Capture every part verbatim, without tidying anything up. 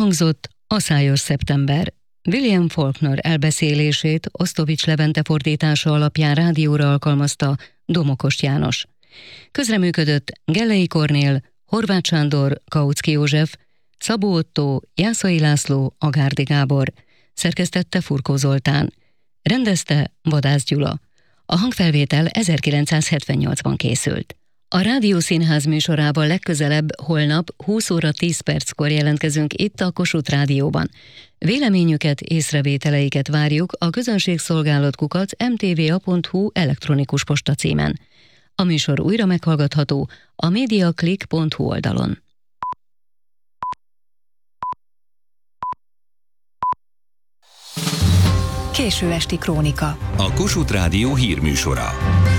Elhangzott a Szájos szeptember. William Faulkner elbeszélését Osztovics Levente fordítása alapján rádióra alkalmazta Domokost János. Közreműködött Gellei Kornél, Horváth Sándor, Kautsky József, Szabó Ottó, Jászai László, Agárdi Gábor, szerkesztette Furkó Zoltán, rendezte Vadász Gyula. A hangfelvétel ezerkilencszázhetvennyolcban készült. A Rádiószínház műsorával legközelebb holnap húsz óra tíz perckor jelentkezünk itt a Kossuth Rádióban. Véleményüket, észrevételeiket várjuk a közönségszolgálat kukac em té vé á pont hú elektronikus postacímen. A műsor újra meghallgatható a mediaclick pont hú oldalon. Késő esti krónika. A Kossuth Rádió hírműsora.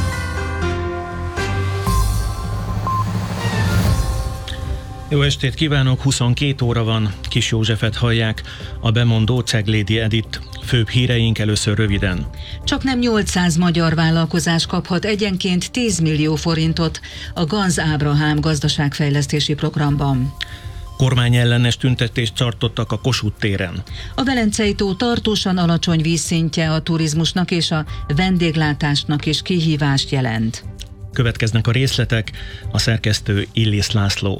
Jó estét kívánok, huszonkét óra van, Kis Józsefet hallják, a bemondó Ceglédi Edith. Főbb híreink először röviden. Csaknem nyolcszáz magyar vállalkozás kaphat egyenként tíz millió forintot a Ganz Ábrahám gazdaságfejlesztési programban. Kormányellenes tüntetést tartottak a Kossuth téren. A Velencei tó tartósan alacsony vízszintje a turizmusnak és a vendéglátásnak is kihívást jelent. Következnek a részletek, a szerkesztő Illis László.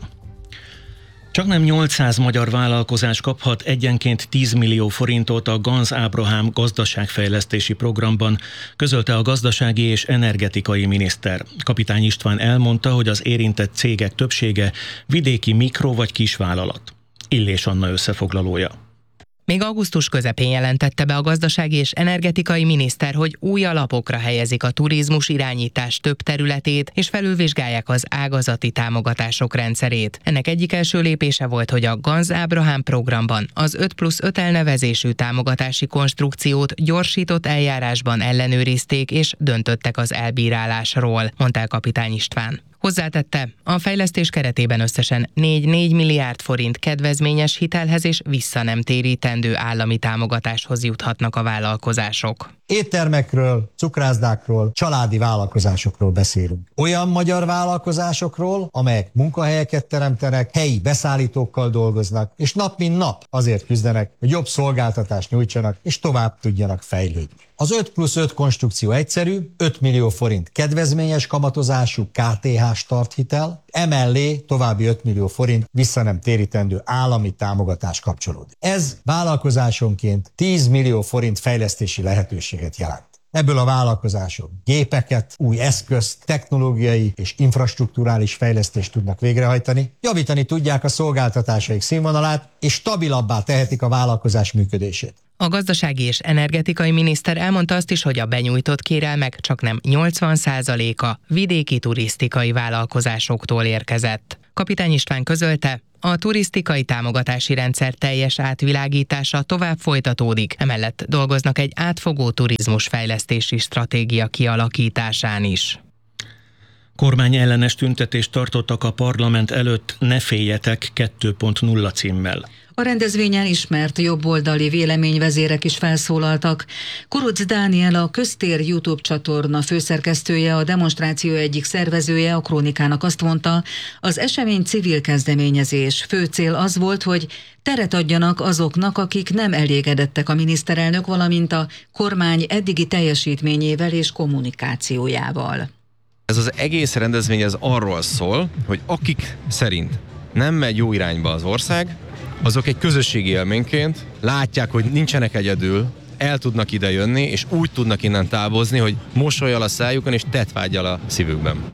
Csaknem nyolcszáz magyar vállalkozás kaphat egyenként tíz millió forintot a Ganz Ábrahám gazdaságfejlesztési programban, közölte a gazdasági és energetikai miniszter. Kapitány István elmondta, hogy az érintett cégek többsége vidéki mikro- vagy kisvállalat. Illés Anna összefoglalója. Még augusztus közepén jelentette be a gazdasági és energetikai miniszter, hogy új alapokra helyezik a turizmus irányítás több területét, és felülvizsgálják az ágazati támogatások rendszerét. Ennek egyik első lépése volt, hogy a Ganz Ábrahám programban az öt plusz öt elnevezésű támogatási konstrukciót gyorsított eljárásban ellenőrizték, és döntöttek az elbírálásról, mondta el Kapitány István. Hozzátette, a fejlesztés keretében összesen négy milliárd forint kedvezményes hitelhez és vissza nem térítendő állami támogatáshoz juthatnak a vállalkozások. Éttermekről, cukrászdákról, családi vállalkozásokról beszélünk. Olyan magyar vállalkozásokról, amelyek munkahelyeket teremtenek, helyi beszállítókkal dolgoznak, és nap mint nap azért küzdenek, hogy jobb szolgáltatást nyújtsanak, és tovább tudjanak fejlődni. Az öt plusz öt konstrukció egyszerű, öt millió forint kedvezményes kamatozású ká té há starthitel, emellé további öt millió forint vissza nem térítendő állami támogatás kapcsolódik. Ez vállalkozásonként tíz millió forint fejlesztési lehetőséget jelent. Ebből a vállalkozások gépeket, új eszközt, technológiai és infrastrukturális fejlesztést tudnak végrehajtani, javítani tudják a szolgáltatásaik színvonalát, és stabilabbá tehetik a vállalkozás működését. A gazdasági és energetikai miniszter elmondta azt is, hogy a benyújtott kérelmek csaknem nyolcvan százaléka vidéki turisztikai vállalkozásoktól érkezett. Kapitány István közölte, a turisztikai támogatási rendszer teljes átvilágítása tovább folytatódik, emellett dolgoznak egy átfogó turizmusfejlesztési stratégia kialakításán is. Kormányellenes tüntetést tartottak a parlament előtt Ne féljetek kettő pont nulla címmel. A rendezvényen ismert jobboldali véleményvezérek is felszólaltak. Kurucz Dániel, a Köztér YouTube csatorna főszerkesztője, a demonstráció egyik szervezője a Krónikának azt mondta, az esemény civil kezdeményezés. Fő cél az volt, hogy teret adjanak azoknak, akik nem elégedettek a miniszterelnök, valamint a kormány eddigi teljesítményével és kommunikációjával. Ez az egész rendezvény ez arról szól, hogy akik szerint nem megy jó irányba az ország, azok egy közösségi élményként látják, hogy nincsenek egyedül, el tudnak ide jönni, és úgy tudnak innen távozni, hogy mosollyal a szájukon és tetvággyal a szívükben.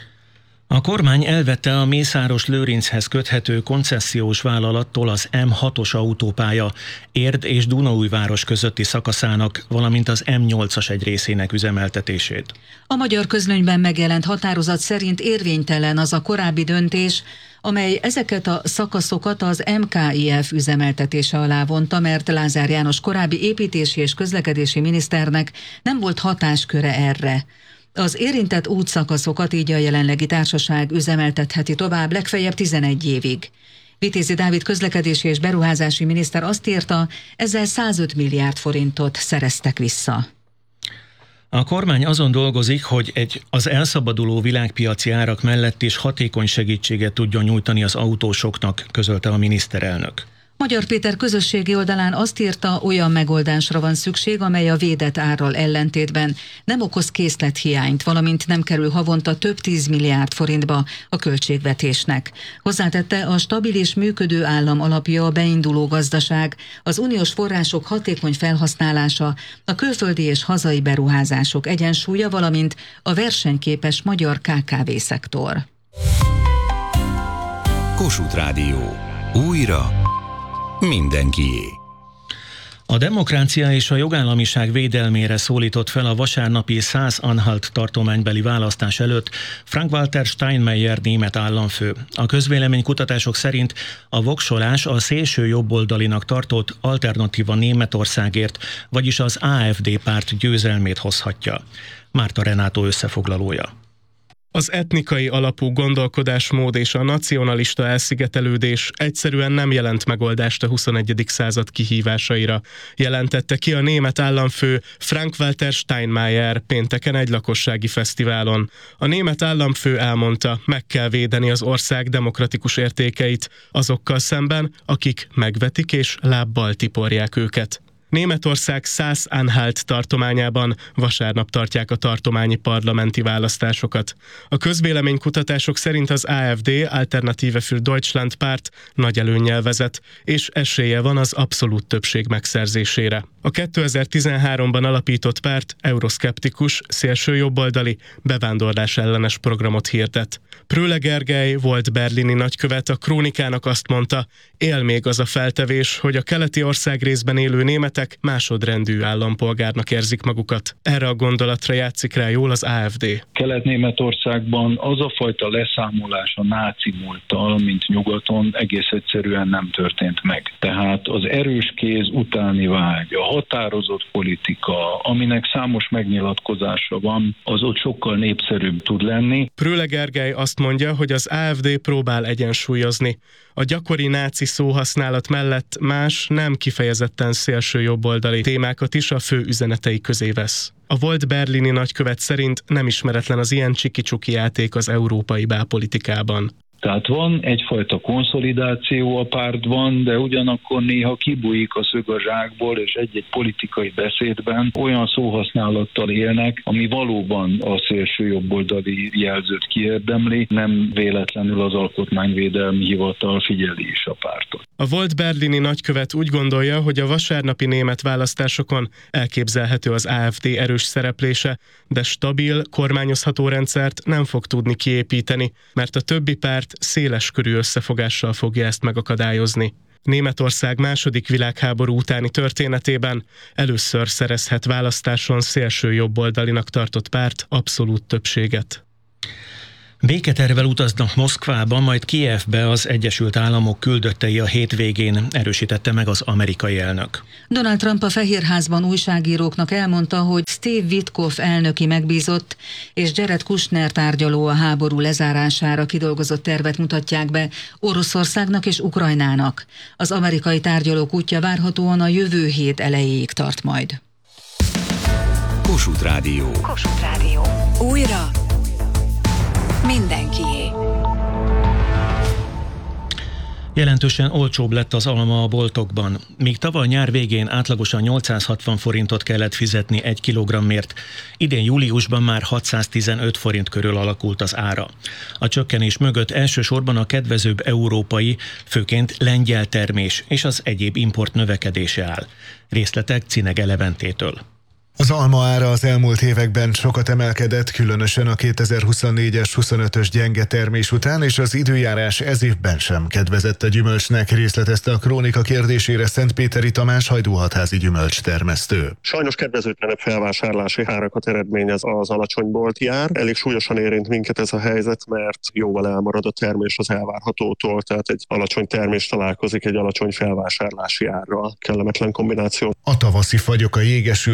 A kormány elvette a Mészáros Lőrinchez köthető koncesziós vállalattól az em hatos autópálya Érd és Dunaújváros közötti szakaszának, valamint az em nyolcas egy részének üzemeltetését. A Magyar Közlönyben megjelent határozat szerint érvénytelen az a korábbi döntés, amely ezeket a szakaszokat az em ká i ef üzemeltetése alá vonta, mert Lázár János korábbi építési és közlekedési miniszternek nem volt hatásköre erre. Az érintett útszakaszokat így a jelenlegi társaság üzemeltetheti tovább legfeljebb tizenegy évig. Vitézi Dávid közlekedési és beruházási miniszter azt írta, ezzel százöt milliárd forintot szereztek vissza. A kormány azon dolgozik, hogy egy az elszabaduló világpiaci árak mellett is hatékony segítséget tudjon nyújtani az autósoknak, közölte a miniszterelnök. Magyar Péter közösségi oldalán azt írta, olyan megoldásra van szükség, amely a védett árral ellentétben nem okoz készlethiányt, valamint nem kerül havonta több tíz milliárd forintba a költségvetésnek. Hozzátette, a stabil és működő állam alapja a beinduló gazdaság, az uniós források hatékony felhasználása, a külföldi és hazai beruházások egyensúlya, valamint a versenyképes magyar ká ká vé szektor. Kossuth Rádió. Újra mindenkié. A demokrácia és a jogállamiság védelmére szólított fel a vasárnapi Szász-Anhalt tartománybeli választás előtt Frank-Walter Steinmeier német államfő. A közvéleménykutatások szerint a voksolás a szélső jobboldalinak tartott Alternatíva Németországért, vagyis az á ef dé párt győzelmét hozhatja. Márta Renátó összefoglalója. Az etnikai alapú gondolkodásmód és a nacionalista elszigetelődés egyszerűen nem jelent megoldást a huszonegyedik század kihívásaira, jelentette ki a német államfő Frank-Walter Steinmeier pénteken egy lakossági fesztiválon. A német államfő elmondta, meg kell védeni az ország demokratikus értékeit azokkal szemben, akik megvetik és lábbal tiporják őket. Németország Szász-Anhalt tartományában vasárnap tartják a tartományi parlamenti választásokat. A közvéleménykutatások szerint az á ef dé, Alternative für Deutschland párt nagy előnnyel vezet, és esélye van az abszolút többség megszerzésére. A kétezer-tizenháromban alapított párt euroszkeptikus, szélsőjobboldali, bevándorlás ellenes programot hirdet. Pröhle Gergely volt berlini nagykövet, a Krónikának azt mondta, él még az a feltevés, hogy a keleti országrészben élő németek másodrendű állampolgárnak érzik magukat. Erre a gondolatra játszik rá jól az á ef dé. Kelet-Németországban az a fajta leszámolás a náci múlttal, mint nyugaton, egész egyszerűen nem történt meg. Tehát az erős kéz utáni vágy, a határozott politika, aminek számos megnyilatkozása van, az ott sokkal népszerűbb tud lenni. Pröhle Gergely azt mondja, hogy az á ef dé próbál egyensúlyozni. A gyakori náci szóhasználat mellett más, nem kifejezetten szélsőjobboldali témákat is a fő üzenetei közé vesz. A volt berlini nagykövet szerint nem ismeretlen az ilyen csiki-csuki játék az európai belpolitikában. Tehát van egyfajta konszolidáció a pártban, de ugyanakkor néha kibújik a szög a zsákból, és egy-egy politikai beszédben olyan szóhasználattal élnek, ami valóban a szélsőjobboldali jelzőt kiérdemli, nem véletlenül az Alkotmányvédelmi Hivatal figyeli is a pártot. A volt berlini nagykövet úgy gondolja, hogy a vasárnapi német választásokon elképzelhető az á ef dé erős szereplése, de stabil, kormányozható rendszert nem fog tudni kiépíteni, mert a többi párt széles körű összefogással fogja ezt megakadályozni. Németország második világháború utáni történetében először szerezhet választáson szélsőjobboldalinak tartott párt abszolút többséget. Béketervvel utaznak Moszkvába, majd Kijevbe az Egyesült Államok küldöttei a hétvégén, erősítette meg az amerikai elnök. Donald Trump a Fehérházban újságíróknak elmondta, hogy Steve Witkoff elnöki megbízott és Jared Kushner tárgyaló a háború lezárására kidolgozott tervet mutatják be Oroszországnak és Ukrajnának. Az amerikai tárgyalók útja várhatóan a jövő hét elejéig tart majd. Kossuth Rádió. Kossuth Rádió. Újra mindenkié. Jelentősen olcsóbb lett az alma a boltokban. Míg tavaly nyár végén átlagosan nyolcszázhatvan forintot kellett fizetni egy kilogrammért, idén júliusban már hatszáztizenöt forint körül alakult az ára. A csökkenés mögött elsősorban a kedvezőbb európai, főként lengyel termés és az egyéb import növekedése áll. Részletek Cinege Leventétől. Az alma ára az elmúlt években sokat emelkedett, különösen a kétezer-huszonnégyes huszonötös gyenge termés után, és az időjárás ez évben sem kedvezett a gyümölcsnek, részletezte a Krónika kérdésére Szentpéteri Tamás hajdúhatházi gyümölcstermesztő. Sajnos kedvezőtlenebb felvásárlási árakat eredményez az alacsony bolti ár. Elég súlyosan érint minket ez a helyzet, mert jóval elmarad a termés az elvárhatótól, tehát egy alacsony termés találkozik egy alacsony felvásárlási árral. Kellemetlen kombináció. A tavaszi fagyok, a jégeső, az asszály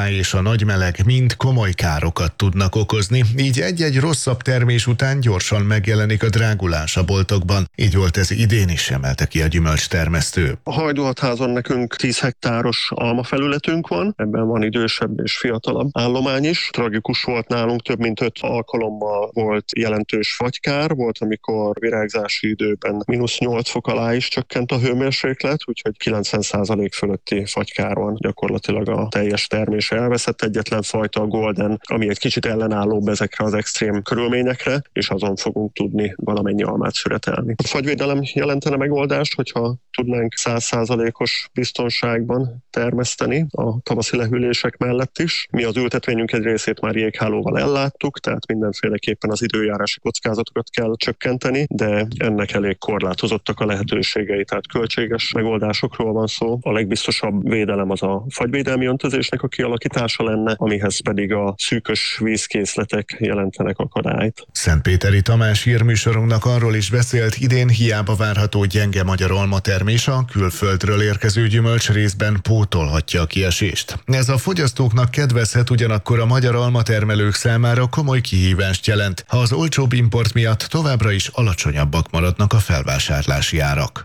száj és a nagy meleg mind komoly károkat tudnak okozni, így egy-egy rosszabb termés után gyorsan megjelenik a drágulás a boltokban. Így volt ez idén is, emelte ki a gyümölcstermesztő. A Hajdúhatházon nekünk tíz hektáros almafelületünk van, ebben van idősebb és fiatalabb állomány is. Tragikus volt nálunk, több mint öt alkalommal volt jelentős fagykár, volt, amikor virágzási időben mínusz nyolc fok alá is csökkent a hőmérséklet, úgyhogy kilencven százalék fölötti fagykár van. Gyakorlatilag a teljes termés elveszett, egyetlen fajta a golden, ami egy kicsit ellenállóbb ezekre az extrém körülményekre, és azon fogunk tudni valamennyi almát szüretelni. A fagyvédelem jelentene megoldást, hogyha tudnánk száz százalékos biztonságban termeszteni a tavaszi lehűlések mellett is. Mi az ültetvényünk egy részét már jéghálóval elláttuk, tehát mindenféleképpen az időjárási kockázatokat kell csökkenteni, de ennek elég korlátozottak a lehetőségei, tehát költséges megoldásokról van szó. A legbiztosabb védelem az a fagyvédelmi öntözésnek a kialakítása lenne, amihez pedig a szűkös vízkészletek jelentenek akadályt. Szentpéteri Tamás hírműsorunknak arról is beszélt, idén hiába várható gyenge magyar almatermés, a külföldről érkező gyümölcs részben pótolhatja a kiesést. Ez a fogyasztóknak kedvezhet, ugyanakkor a magyar almatermelők számára komoly kihívást jelent, ha az olcsóbb import miatt továbbra is alacsonyabbak maradnak a felvásárlási árak.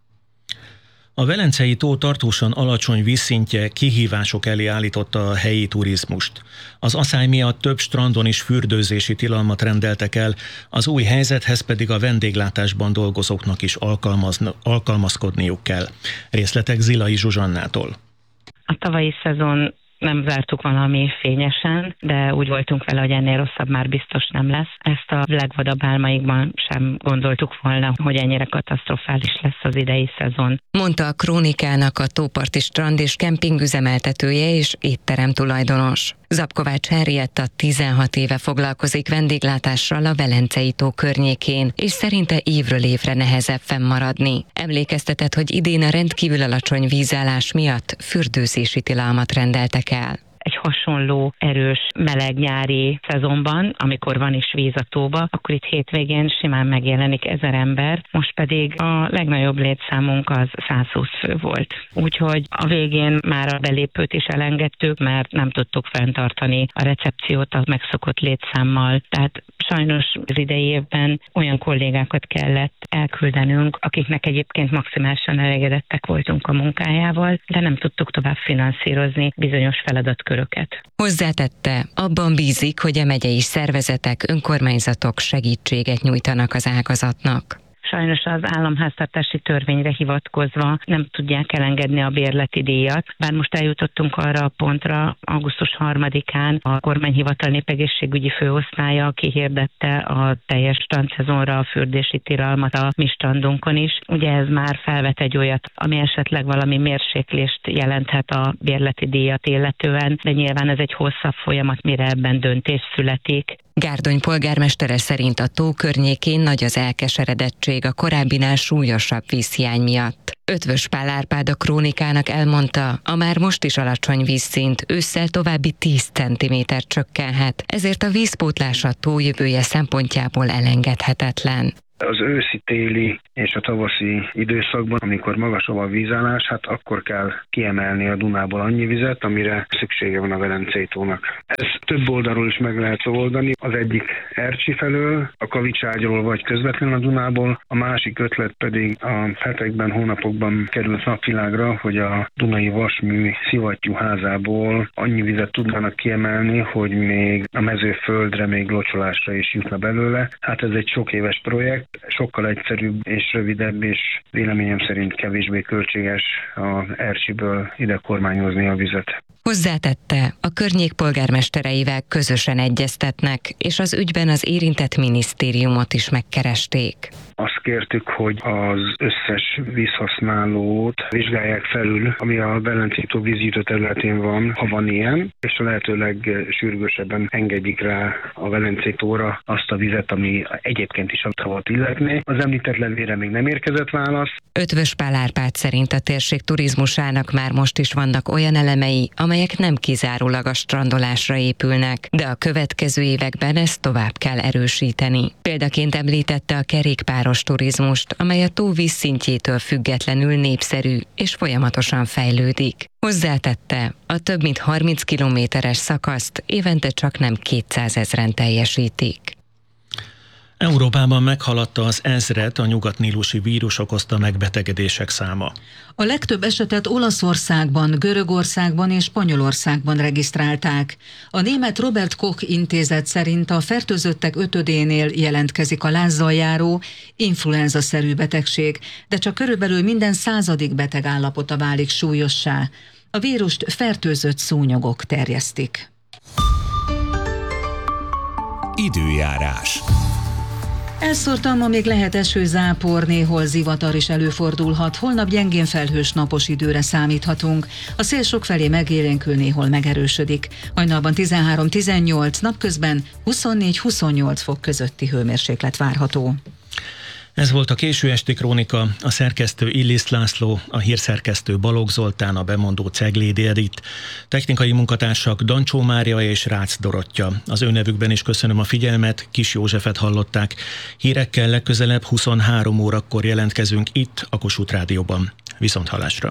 A Velencei tó tartósan alacsony vízszintje kihívások elé állította a helyi turizmust. Az aszály miatt több strandon is fürdőzési tilalmat rendeltek el, az új helyzethez pedig a vendéglátásban dolgozóknak is alkalmazkodniuk kell. Részletek Zilai Zsuzsannától. A tavalyi szezon nem zártuk valami fényesen, de úgy voltunk vele, hogy ennél rosszabb már biztos nem lesz. Ezt a legvadabb álmaikban sem gondoltuk volna, hogy ennyire katasztrofális lesz az idei szezon. Mondta a Krónikának a tóparti strand és kemping üzemeltetője és étterem tulajdonos. Zabkovács Henrietta tizenhat éve foglalkozik vendéglátással a Velencei tó környékén, és szerinte évről évre nehezebb fennmaradni. Emlékeztetett, hogy idén a rendkívül alacsony vízállás miatt fürdőzési tilalmat rendeltek el. Egy hasonló erős, meleg nyári szezonban, amikor van is víz a tóba, akkor itt hétvégén simán megjelenik ezer ember, most pedig a legnagyobb létszámunk az száz húsz fő volt. Úgyhogy a végén már a belépőt is elengedtük, mert nem tudtuk fenntartani a recepciót a megszokott létszámmal. Tehát sajnos az idei évben olyan kollégákat kellett elküldenünk, akiknek egyébként maximálisan elégedettek voltunk a munkájával, de nem tudtuk tovább finanszírozni bizonyos feladatköröket. Hozzátette, abban bízik, hogy a megyei szervezetek, önkormányzatok segítséget nyújtanak az ágazatnak. Sajnos az államháztartási törvényre hivatkozva nem tudják elengedni a bérleti díjat, bár most eljutottunk arra a pontra, augusztus harmadikán a kormányhivatal népegészségügyi főosztálya kihirdette a teljes strandszezonra a fürdési tilalmat a mi strandunkon is. Ugye ez már felvet egy olyat, ami esetleg valami mérséklést jelenthet a bérleti díjat illetően, de nyilván ez egy hosszabb folyamat, mire ebben döntés születik. Gárdony polgármestere szerint a tó környékén nagy az elkeseredettség a korábbinál súlyosabb vízhiány miatt. Ötvös Pál Árpád a Krónikának elmondta, a már most is alacsony vízszint ősszel további tíz centiméter csökkenhet, ezért a vízpótlás a tó jövője szempontjából elengedhetetlen. Az őszi-téli és a tavaszi időszakban, amikor magasabb a vízállás, hát akkor kell kiemelni a Dunából annyi vizet, amire szüksége van a Velencei tónak. Ez több oldalról is meg lehet oldani. Az egyik Ercsi felől, a Kavicságról vagy közvetlenül a Dunából, a másik ötlet pedig a hetekben, hónapokban került napvilágra, hogy a Dunai Vasmű szivattyúházából annyi vizet tudnának kiemelni, hogy még a mezőföldre, még locsolásra is jutna belőle. Hát ez egy sok éves projekt, sokkal egyszerűbb és rövidebb, és véleményem szerint kevésbé költséges az Ercsiből ide kormányozni a vizet. Hozzátette, a környék polgármestereivel közösen egyeztetnek, és az ügyben az érintett minisztériumot is megkeresték. Azt kértük, hogy az összes vízhasználót vizsgálják felül, ami a Velencei tó vízgyűjtő területén van, ha van ilyen, és a lehetőleg sürgősebben engedjék rá a Velencei tóra azt a vizet, ami egyébként is a tavat illetné. Az említett levélre még nem érkezett válasz. Ötvös Pál Árpád szerint a térség turizmusának már most is vannak olyan elemei, amelyek nem kizárólag a strandolásra épülnek, de a következő években ezt tovább kell erősíteni. Példaként említette a kerékpár város turizmust, amely a tó vízszintjétől függetlenül népszerű és folyamatosan fejlődik. Hozzátette, a több mint harminc kilométeres szakaszt évente csak nem kétszázezren teljesítik. Európában meghaladta az ezret a nyugat-nílusi vírus okozta megbetegedések száma. A legtöbb esetet Olaszországban, Görögországban és Spanyolországban regisztrálták. A német Robert Koch intézet szerint a fertőzöttek ötödénél jelentkezik a lázzal járó, influenza-szerű betegség, de csak körülbelül minden századik beteg állapota válik súlyossá. A vírust fertőzött szúnyogok terjesztik. Időjárás. Elszórtan ma még lehet esőzápor, néhol zivatar is előfordulhat, holnap gyengén felhős napos időre számíthatunk. A szél sokfelé megélénkül, néhol megerősödik. Hajnalban tizenhárom tizennyolc, napközben huszonnégy huszonnyolc fok közötti hőmérséklet várható. Ez volt a késő esti krónika, a szerkesztő Illis László, a hírszerkesztő Balogh Zoltán, a bemondó Ceglédi Edit, technikai munkatársak Dancsó Mária és Rácz Dorottya. Az ő nevükben is köszönöm a figyelmet, Kis Józsefet hallották. Hírekkel legközelebb huszonhárom órakor jelentkezünk itt a Kossuth Rádióban. Viszonthallásra!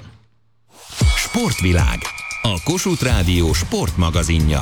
Sportvilág, a Kossuth Rádió sportmagazinja.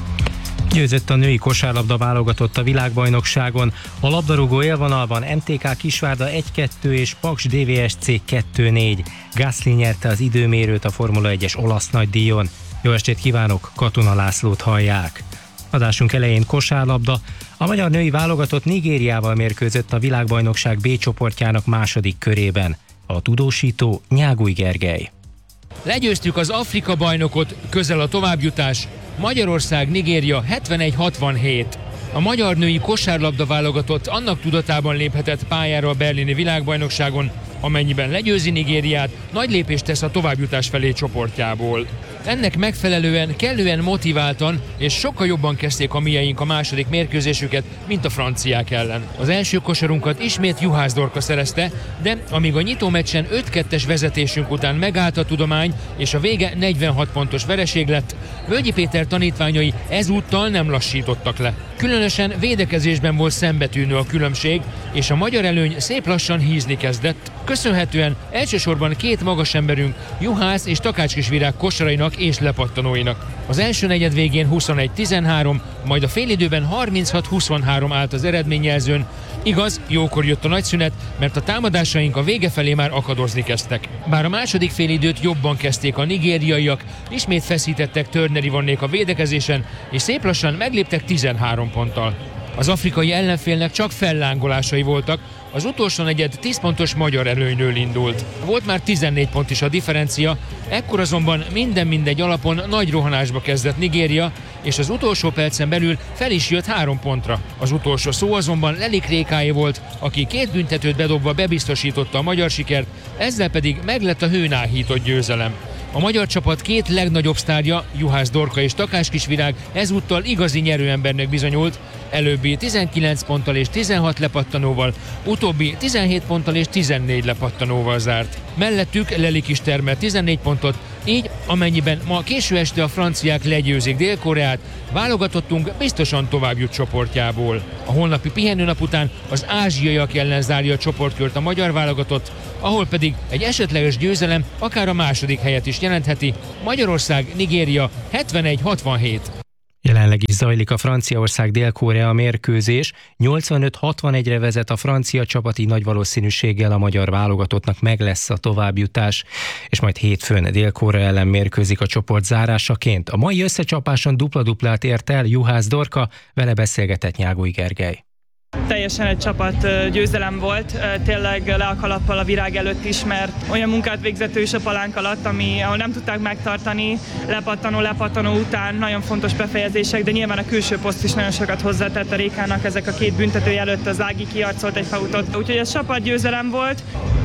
Győzött a női kosárlabda válogatott a világbajnokságon. A labdarúgó élvonalban em té ká Kisvárda egy kettő és Paks dé vé es cé kettő négy. Gasly nyerte az időmérőt a Formula egyes olasz nagydíjon. Jó estét kívánok, Katona Lászlót hallják. Adásunk elején kosárlabda. A magyar női válogatott Nigériával mérkőzött a világbajnokság B csoportjának második körében. A tudósító Nyáguly Gergely. Legyőztük az Afrika bajnokot, közel a továbbjutás. Magyarország-Nigéria hetvenegy hatvanhét. A magyar női kosárlabda válogatott annak tudatában léphetett pályára a berlini világbajnokságon, amennyiben legyőzi Nigériát, nagy lépést tesz a továbbjutás felé csoportjából. Ennek megfelelően kellően motiváltan és sokkal jobban kezdték a mieink a második mérkőzésüket, mint a franciák ellen. Az első kosarunkat ismét Juhász Dorka szerezte, de amíg a nyitó meccsen öt kettes vezetésünk után megállt a tudomány, és a vége negyvenhat pontos vereség lett, Völgyi Péter tanítványai ezúttal nem lassítottak le. Különösen védekezésben volt szembetűnő a különbség, és a magyar előny szép lassan hízni kezdett, köszönhetően elsősorban két magas emberünk, Juhász és Takács Kisvirág kosarainak és lepattanóinak. Az első negyed végén huszonegy tizenhárom, majd a félidőben harminchat huszonhárom állt az eredményjelzőn. Igaz, jókor jött a nagyszünet, mert a támadásaink a vége felé már akadozni kezdtek. Bár a második félidőt jobban kezdték a nigériaiak, ismét feszítettek Turner Ivannék a védekezésen, és szép lassan megléptek tizenhárom ponttal. Az afrikai ellenfélnek csak fellángolásai voltak, az utolsó negyed tíz pontos magyar előnyből indult. Volt már tizennégy pont is a differencia, ekkor azonban minden mindegy alapon nagy rohanásba kezdett Nigéria, és az utolsó percen belül fel is jött három pontra. Az utolsó szó azonban Lelik Rékáé volt, aki két büntetőt bedobva bebiztosította a magyar sikert, ezzel pedig meglett a hőn áhított győzelem. A magyar csapat két legnagyobb sztárja, Juhász Dorka és Takács Kisvirág ezúttal igazi nyerőembernek bizonyult, előbbi tizenkilenc ponttal és tizenhat lepattanóval, utóbbi tizenhét ponttal és tizennégy lepattanóval zárt. Mellettük Lelik is termelt tizennégy pontot, így amennyiben ma késő este a franciák legyőzik Dél-Koreát, válogatottunk biztosan tovább jut csoportjából. A holnapi pihenőnap után az ázsiaiak ellen zárja a csoportkört a magyar válogatott, ahol pedig egy esetleges győzelem akár a második helyet is jelentheti. Magyarország-Nigéria hetvenegy hatvanhét. Jelenleg is zajlik a Franciaország-Dél-Korea mérkőzés. nyolcvanöt hatvanegyre vezet a francia csapat, így nagy valószínűséggel a magyar válogatottnak meg lesz a továbbjutás, és majd hétfőn Dél-Korea ellen mérkőzik a csoport zárásaként. A mai összecsapáson dupla-duplát ért el Juhász Dorka, vele beszélgetett Nyáguly Gergely. Teljesen egy csapat győzelem volt, tényleg le a kalappal a Virág előtt is, mert olyan munkát végzett ő is a palánk alatt, ami, ahol nem tudták megtartani, lepattanó, lepattanó után nagyon fontos befejezések, de nyilván a külső poszt is nagyon sokat hozzátett a Rékának, ezek a két büntetője előtt az Ági kiarcolt egy fautot. Úgyhogy ez csapat győzelem volt,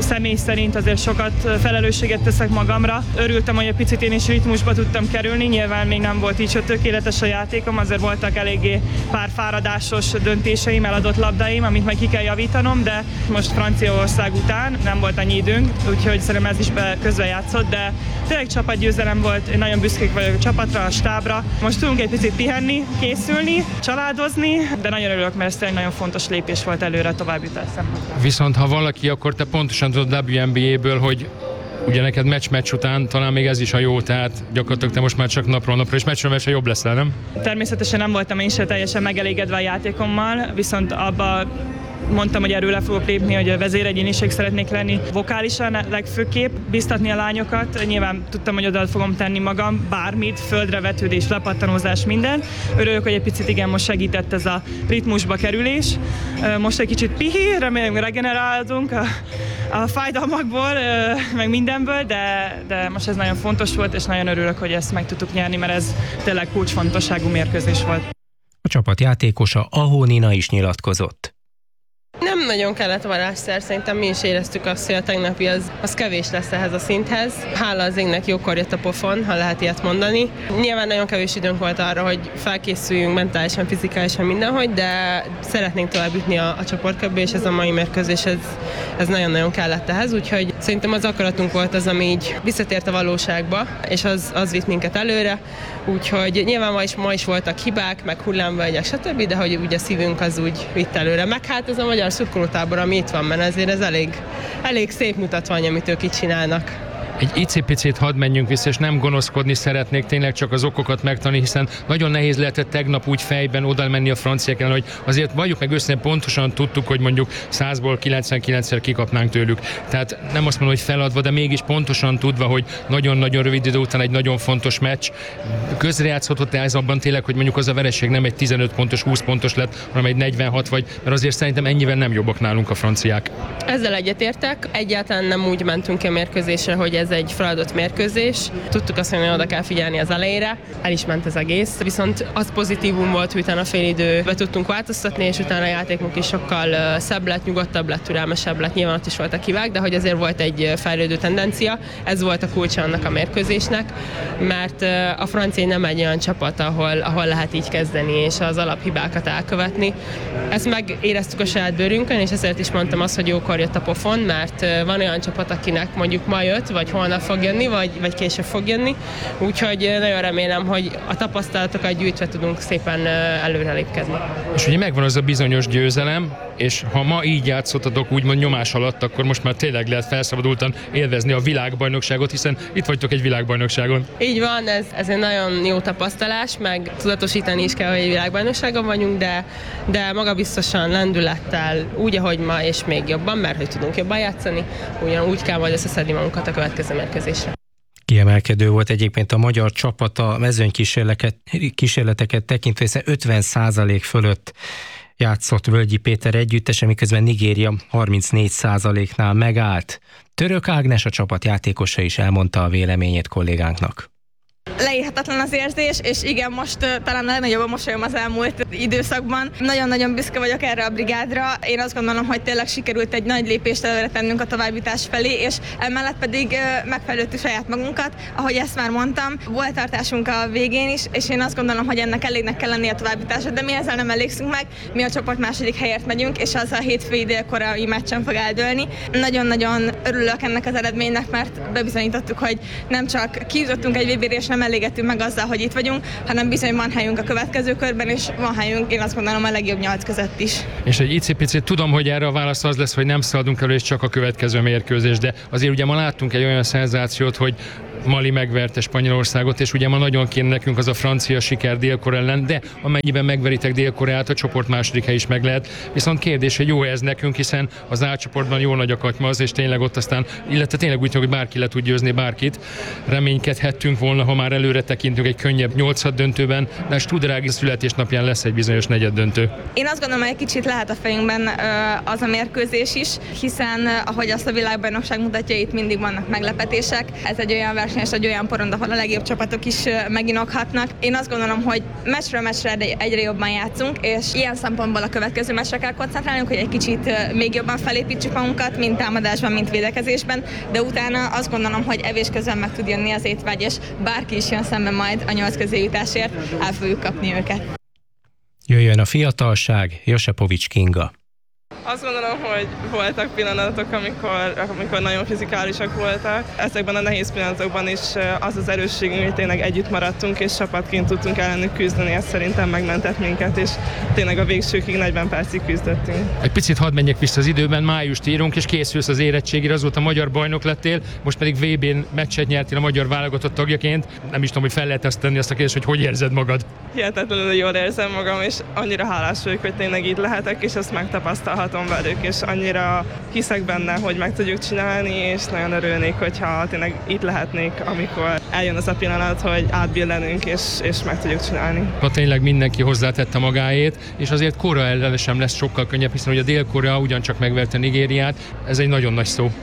személy szerint azért sokat felelősséget teszek magamra. Örültem, hogy egy picit én is ritmusba tudtam kerülni, nyilván még nem volt így tökéletes a játékom, azért voltak eléggé pár fáradásos döntéseim, eladott labdáim, amit meg ki kell javítanom, de most Franciaország után nem volt annyi időnk, úgyhogy szerintem ez is be, közbejátszott, de tényleg csapatgyőzelem volt, én nagyon büszkék vagyok a csapatra, a stábra. Most tudunk egy picit pihenni, készülni, családozni, de nagyon örülök, mert ez tényleg nagyon fontos lépés volt előre a továbbjutás szempontjából. Viszont ha valaki, akkor te pontosan tudod W N B A-ből, hogy ugye neked meccs-meccs után talán még ez is a jó, tehát gyakorlatilag te most már csak napról napra, és meccsről meccsre jobb leszel, nem? Természetesen nem voltam én sem teljesen megelégedve a játékommal, viszont abba mondtam, hogy erről le fogok lépni, hogy a vezéregyéniség szeretnék lenni vokálisan, legfőképp biztatni a lányokat. Nyilván tudtam, hogy oda fogom tenni magam, bármit, földre vetődés, lepattanózás, minden. Örülök, hogy egy picit igen, most segített ez a ritmusba kerülés. Most egy kicsit pihi, remélem regenerálunk a, a fájdalmakból, meg mindenből, de, de most ez nagyon fontos volt, és nagyon örülök, hogy ezt meg tudtuk nyerni, mert ez tényleg kulcsfontosságú mérkőzés volt. A csapat játékosa Ahó Nina is nyilatkozott. Nem nagyon kellett varázsszer, szerintem mi is éreztük azt, hogy a tegnapi az, az kevés lesz ehhez a szinthez. Hála az égnek jókor jött a pofon, ha lehet ilyet mondani. Nyilván nagyon kevés időnk volt arra, hogy felkészüljünk mentálisan, fizikálisan, mindenhogy, de szeretnénk tovább jutni a, a csoportkörbbe, és ez a mai mérkőzés, ez, ez nagyon-nagyon kellett ehhez, úgyhogy szerintem az akaratunk volt az, ami így visszatért a valóságba, és az, az vitt minket előre. Úgyhogy nyilván ma is, ma is voltak hibák, meg hullámvölgyek, stb., de hogy ugye a szívünk az úgy vitt előre. Meg hát ez a magyar szurkolótábor, ami itt van, mert ezért ez elég, elég szép mutatvány, amit ők itt csinálnak. Egy icipicit hadd menjünk vissza, és nem gonoszkodni szeretnék, tényleg csak az okokat megtanulni, hiszen nagyon nehéz lehetett tegnap úgy fejben oda menni a franciák ellen, hogy azért valljuk meg össze, pontosan tudtuk, hogy mondjuk százból kilencvenkilencszer kikapnánk tőlük. Tehát nem azt mondom, hogy feladva, de mégis pontosan tudva, hogy nagyon-nagyon rövid idő után egy nagyon fontos meccs. Közrejátszhatott ez abban tényleg, hogy mondjuk az a vereség nem egy tizenöt pontos, húsz pontos lett, hanem egy negyvenhat vagy, mert azért szerintem ennyivel nem jobbak nálunk a franciák. Ezzel egyetértek, egyáltalán nem úgy mentünk ki a mérkőzésre, hogy ez egy feladott mérkőzés. Tudtuk azt, hogy oda kell figyelni az elejére, el is ment az egész, viszont az pozitívum volt, hogy utána fél időbe tudtunk változtatni, és utána a játékunk is sokkal szebb lett, nyugodtabb lett, türelmesebb lett, nyilván ott is voltak hibák, de hogy azért volt egy fejlődő tendencia, ez volt a kulcsa annak a mérkőzésnek, mert a francia nem egy olyan csapat, ahol, ahol lehet így kezdeni, és az alaphibákat elkövetni. Ezt megéreztük a saját bőrünkön, és ezért is mondtam azt, hogy jókor jött a pofon, mert van olyan csapat, akinek mondjuk ma jött, vagy holnap fog jönni, vagy, vagy később fog jönni. Úgyhogy nagyon remélem, hogy a tapasztalatokat gyűjtve tudunk szépen előrelépkedni. És ugye megvan az a bizonyos győzelem, és ha ma így játszottatok úgymond nyomás alatt, akkor most már tényleg lehet felszabadultan élvezni a világbajnokságot, hiszen itt vagytok egy világbajnokságon. Így van, ez, ez egy nagyon jó tapasztalás, meg tudatosítani is kell, hogy egy világbajnokságon vagyunk, de, de magabiztosan, lendülettel, úgy, ahogy ma, és még jobban, mert hogy tudunk jobban játszani, ugyanúgy kell majd összeszedni magunkat a következő mérkőzésre. Kiemelkedő volt egyébként a magyar csapat a mezőnykísérleteket tekintve, hiszen ötven százalék fölött játszott Völgyi Péter együttese, miközben Nigéria harmincnégy százaléknál megállt. Török Ágnes, a csapat játékosa is elmondta a véleményét kollégánknak. Leírhatatlan az érzés, és igen, most uh, talán a legnagyobb a mosolyom az elmúlt időszakban. Nagyon-nagyon büszke vagyok erre a brigádra. Én azt gondolom, hogy tényleg sikerült egy nagy lépést előre tennünk a továbbjutás felé, és emellett pedig uh, megfejlődtük saját magunkat. Ahogy ezt már mondtam, volt tartásunk a végén is, és én azt gondolom, hogy ennek elégnek kell lenni a továbbjutásra, de mi ezzel nem elégszünk meg. Mi a csoport második helyért megyünk, és az a hétfői délkorai meccsen fog eldőlni. Nagyon-nagyon örülök ennek az eredménynek, mert bebizonyítottuk, hogy nem csak kijutottunk egy vé bére, és nem elégetünk meg azzal, hogy itt vagyunk, hanem bizony van helyünk a következő körben, és van helyünk, én azt gondolom, a legjobb nyolc között is. És egy icipicit tudom, hogy erre a válasz az lesz, hogy nem szaladunk elő, és csak a következő mérkőzés, de azért ugye ma láttunk egy olyan szenzációt, hogy Mali megverte Spanyolországot, és ugye ma nagyon kéne nekünk az a francia siker Dél-Korea ellen, de amennyiben megveritek Dél-Koreát, a csoport második hely is meg lehet. Viszont kérdés, hogy jó ez nekünk, hiszen az A csoportban jó nagy a katyma az, és tényleg ott aztán, illetve tényleg úgy, hogy bárki le tud győzni bárkit. Reménykedhettünk volna, ha már előre tekintünk egy könnyebb nyolcad döntőben, de a Studerági születésnapján lesz egy bizonyos negyed döntő. Én azt gondolom, hogy egy kicsit lehet a fejünkben az a mérkőzés is, hiszen ahogy azt a világbajnokság mutatja, itt mindig vannak meglepetések. Ez egy olyan verseny és egy olyan porond, ahol a legjobb csapatok is meginokhatnak. Én azt gondolom, hogy meccsről meccsre egyre jobban játszunk, és ilyen szempontból a következő meccsre kell koncentrálnunk, hogy egy kicsit még jobban felépítsük magunkat, mint támadásban, mint védekezésben, de utána azt gondolom, hogy evés közben meg tud jönni az étvágy, és bárki is jön szembe majd a nyolc közé jutásért, el fogjuk kapni őket. Jöjjön a fiatalság, Josepovics Kinga. Azt gondolom, hogy voltak pillanatok, amikor, amikor nagyon fizikálisak voltak. Ezekben a nehéz pillanatokban is az az erősségünk, hogy tényleg együtt maradtunk, és csapatként tudtunk ellenük küzdeni, ez szerintem megmentett minket, és tényleg a végsőkig negyven percig küzdöttünk. Egy picit hadd menjek vissza az időben, májust írunk, és készülsz az érettségére, azóta magyar bajnok lettél, most pedig vé bén meccset nyertél a magyar válogatott tagjaként. Nem is tudom, hogy fel lehet ezt tenni azt a kérdést, hogy hogy érzed magad? Hihetetlenül jól érzem magam, és annyira hálás vagyok, hogy tényleg így lehetek, és ezt megtapasztalhatom velük, és annyira hiszek benne, hogy meg tudjuk csinálni, és nagyon örülnék, hogyha tényleg itt lehetnék, amikor eljön az a pillanat, hogy átbillenünk, és, és meg tudjuk csinálni. Ha tényleg mindenki hozzátette magáét, és azért Korea ellen sem lesz sokkal könnyebb, hiszen ugye a Dél-Korea ugyancsak megverte Nigériát, ez egy nagyon nagy szó.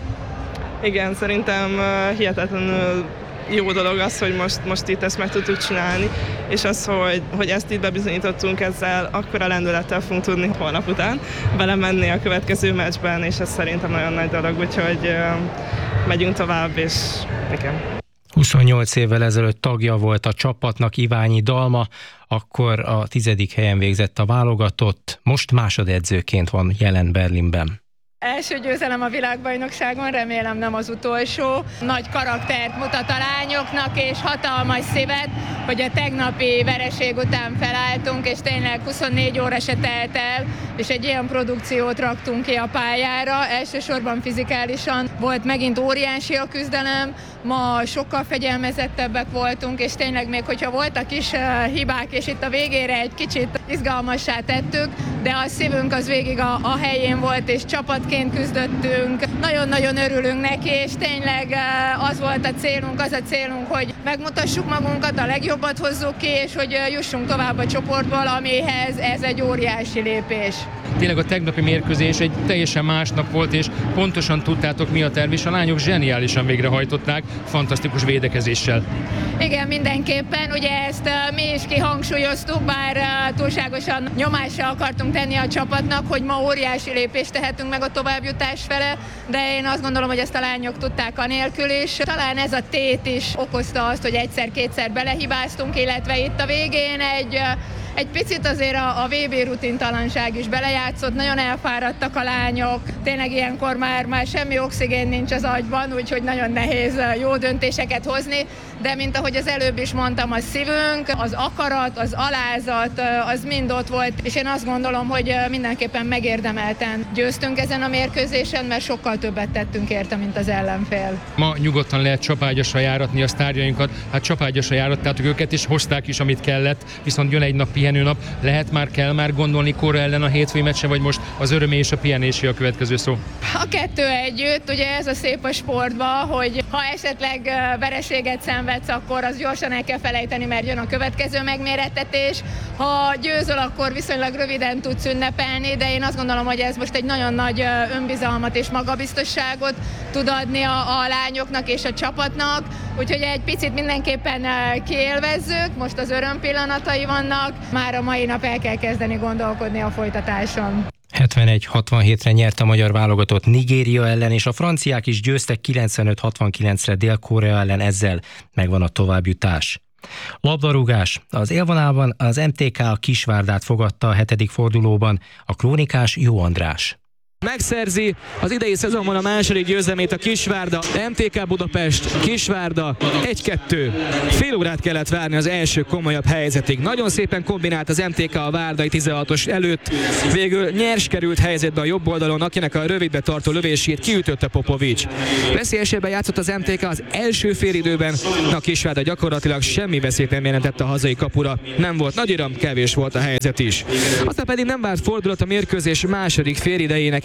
Igen, szerintem hihetetlenül jó dolog az, hogy most, most itt ezt meg tudtuk csinálni, és az, hogy, hogy ezt itt bebizonyítottunk ezzel, akkora lendülettel fogunk tudni holnap után belemenni a következő meccsben, és ez szerintem nagyon nagy dolog, úgyhogy uh, megyünk tovább, és igen. huszonnyolc évvel ezelőtt tagja volt a csapatnak Iványi Dalma, akkor a tizedik helyen végzett a válogatott, most másodedzőként van jelen Berlinben. Első győzelem a világbajnokságon, remélem nem az utolsó. Nagy karaktert mutat a lányoknak, és hatalmas szívet, hogy a tegnapi vereség után felálltunk, és tényleg huszonnégy óra se telt el, és egy ilyen produkciót raktunk ki a pályára. Elsősorban fizikálisan volt megint óriási a küzdelem, ma sokkal fegyelmezettebbek voltunk, és tényleg még hogyha voltak is hibák, és itt a végére egy kicsit izgalmassá tettük, de a szívünk az végig a, a helyén volt, és csapatként küzdöttünk. Nagyon-nagyon örülünk neki, és tényleg az volt a célunk, az a célunk, hogy megmutassuk magunkat, a legjobbat hozzuk ki, és hogy jussunk tovább a csoportból, amihez ez egy óriási lépés. Tényleg a tegnapi mérkőzés egy teljesen más nap volt, és pontosan tudtátok, mi a terv, és a lányok zseniálisan végrehajtották, fantasztikus védekezéssel. Igen, mindenképpen, ugye ezt mi is kihangsúlyoztuk, bár túlságosan nyomásra akartunk tenni a csapatnak, hogy ma óriási lépést tehetünk meg a továbbjutás fele, de én azt gondolom, hogy ezt a lányok tudták anélkül is. Talán ez a tét is okozta azt, hogy egyszer-kétszer belehibáztunk, illetve itt a végén egy Egy picit azért a, a vé bé rutintalanság is belejátszott, nagyon elfáradtak a lányok, tényleg ilyenkor már, már semmi oxigén nincs az agyban, úgyhogy nagyon nehéz jó döntéseket hozni, de mint ahogy az előbb is mondtam, a szívünk, az akarat, az alázat, az mind ott volt, és én azt gondolom, hogy mindenképpen megérdemelten győztünk ezen a mérkőzésen, mert sokkal többet tettünk érte, mint az ellenfél. Ma nyugodtan lehet csapágyasra járatni a sztárjainkat, hát csapágyasra járattátok őket, és hozták is, amit kellett, viszont jön egy nap pihenőnap, lehet már, kell már gondolni Korea ellen a hétfői meccse, vagy most az örömé és a pihenésé a következő szó? A kettő együtt, ugye ez a szép a sportban, hogy ha esetleg vereséget szenvedsz, akkor az gyorsan el kell felejteni, mert jön a következő megmérettetés. Ha győzöl, akkor viszonylag röviden tudsz ünnepelni, de én azt gondolom, hogy ez most egy nagyon nagy önbizalmat és magabiztosságot tud adni a, a lányoknak és a csapatnak, úgyhogy egy picit mindenképpen kiélvezzük, most az öröm pillanatai vannak, már a mai nap el kell kezdeni gondolkodni a folytatáson. hetvenegy hatvanhétre nyert a magyar válogatott Nigéria ellen, és a franciák is győztek kilencvenöt hatvankilencre Dél-Korea ellen, ezzel megvan a továbbjutás. Labdarúgás. Az élvonalban az em té ká a Kisvárdát fogadta a hetedik fordulóban, a krónikás Jó András. Megszerzi az idei szezonban a második győzelmét a Kisvárda, em té ká Budapest, Kisvárda egy-kettő. Fél órát kellett várni az első komolyabb helyzetig. Nagyon szépen kombinált az em té ká a várdai tizenhatos előtt, végül nyers került helyzetbe a jobb oldalon, akinek a rövidbe tartó lövését kiütötte Popovics. Veszélyesebben játszott az em té ká az első félidőben, a Kisvárda gyakorlatilag semmi veszélyt nem jelentett a hazai kapura. Nem volt nagy öröm, kevés volt a helyzet is. Aztán pedig nem várt fordulat a mérkőzés második félidejének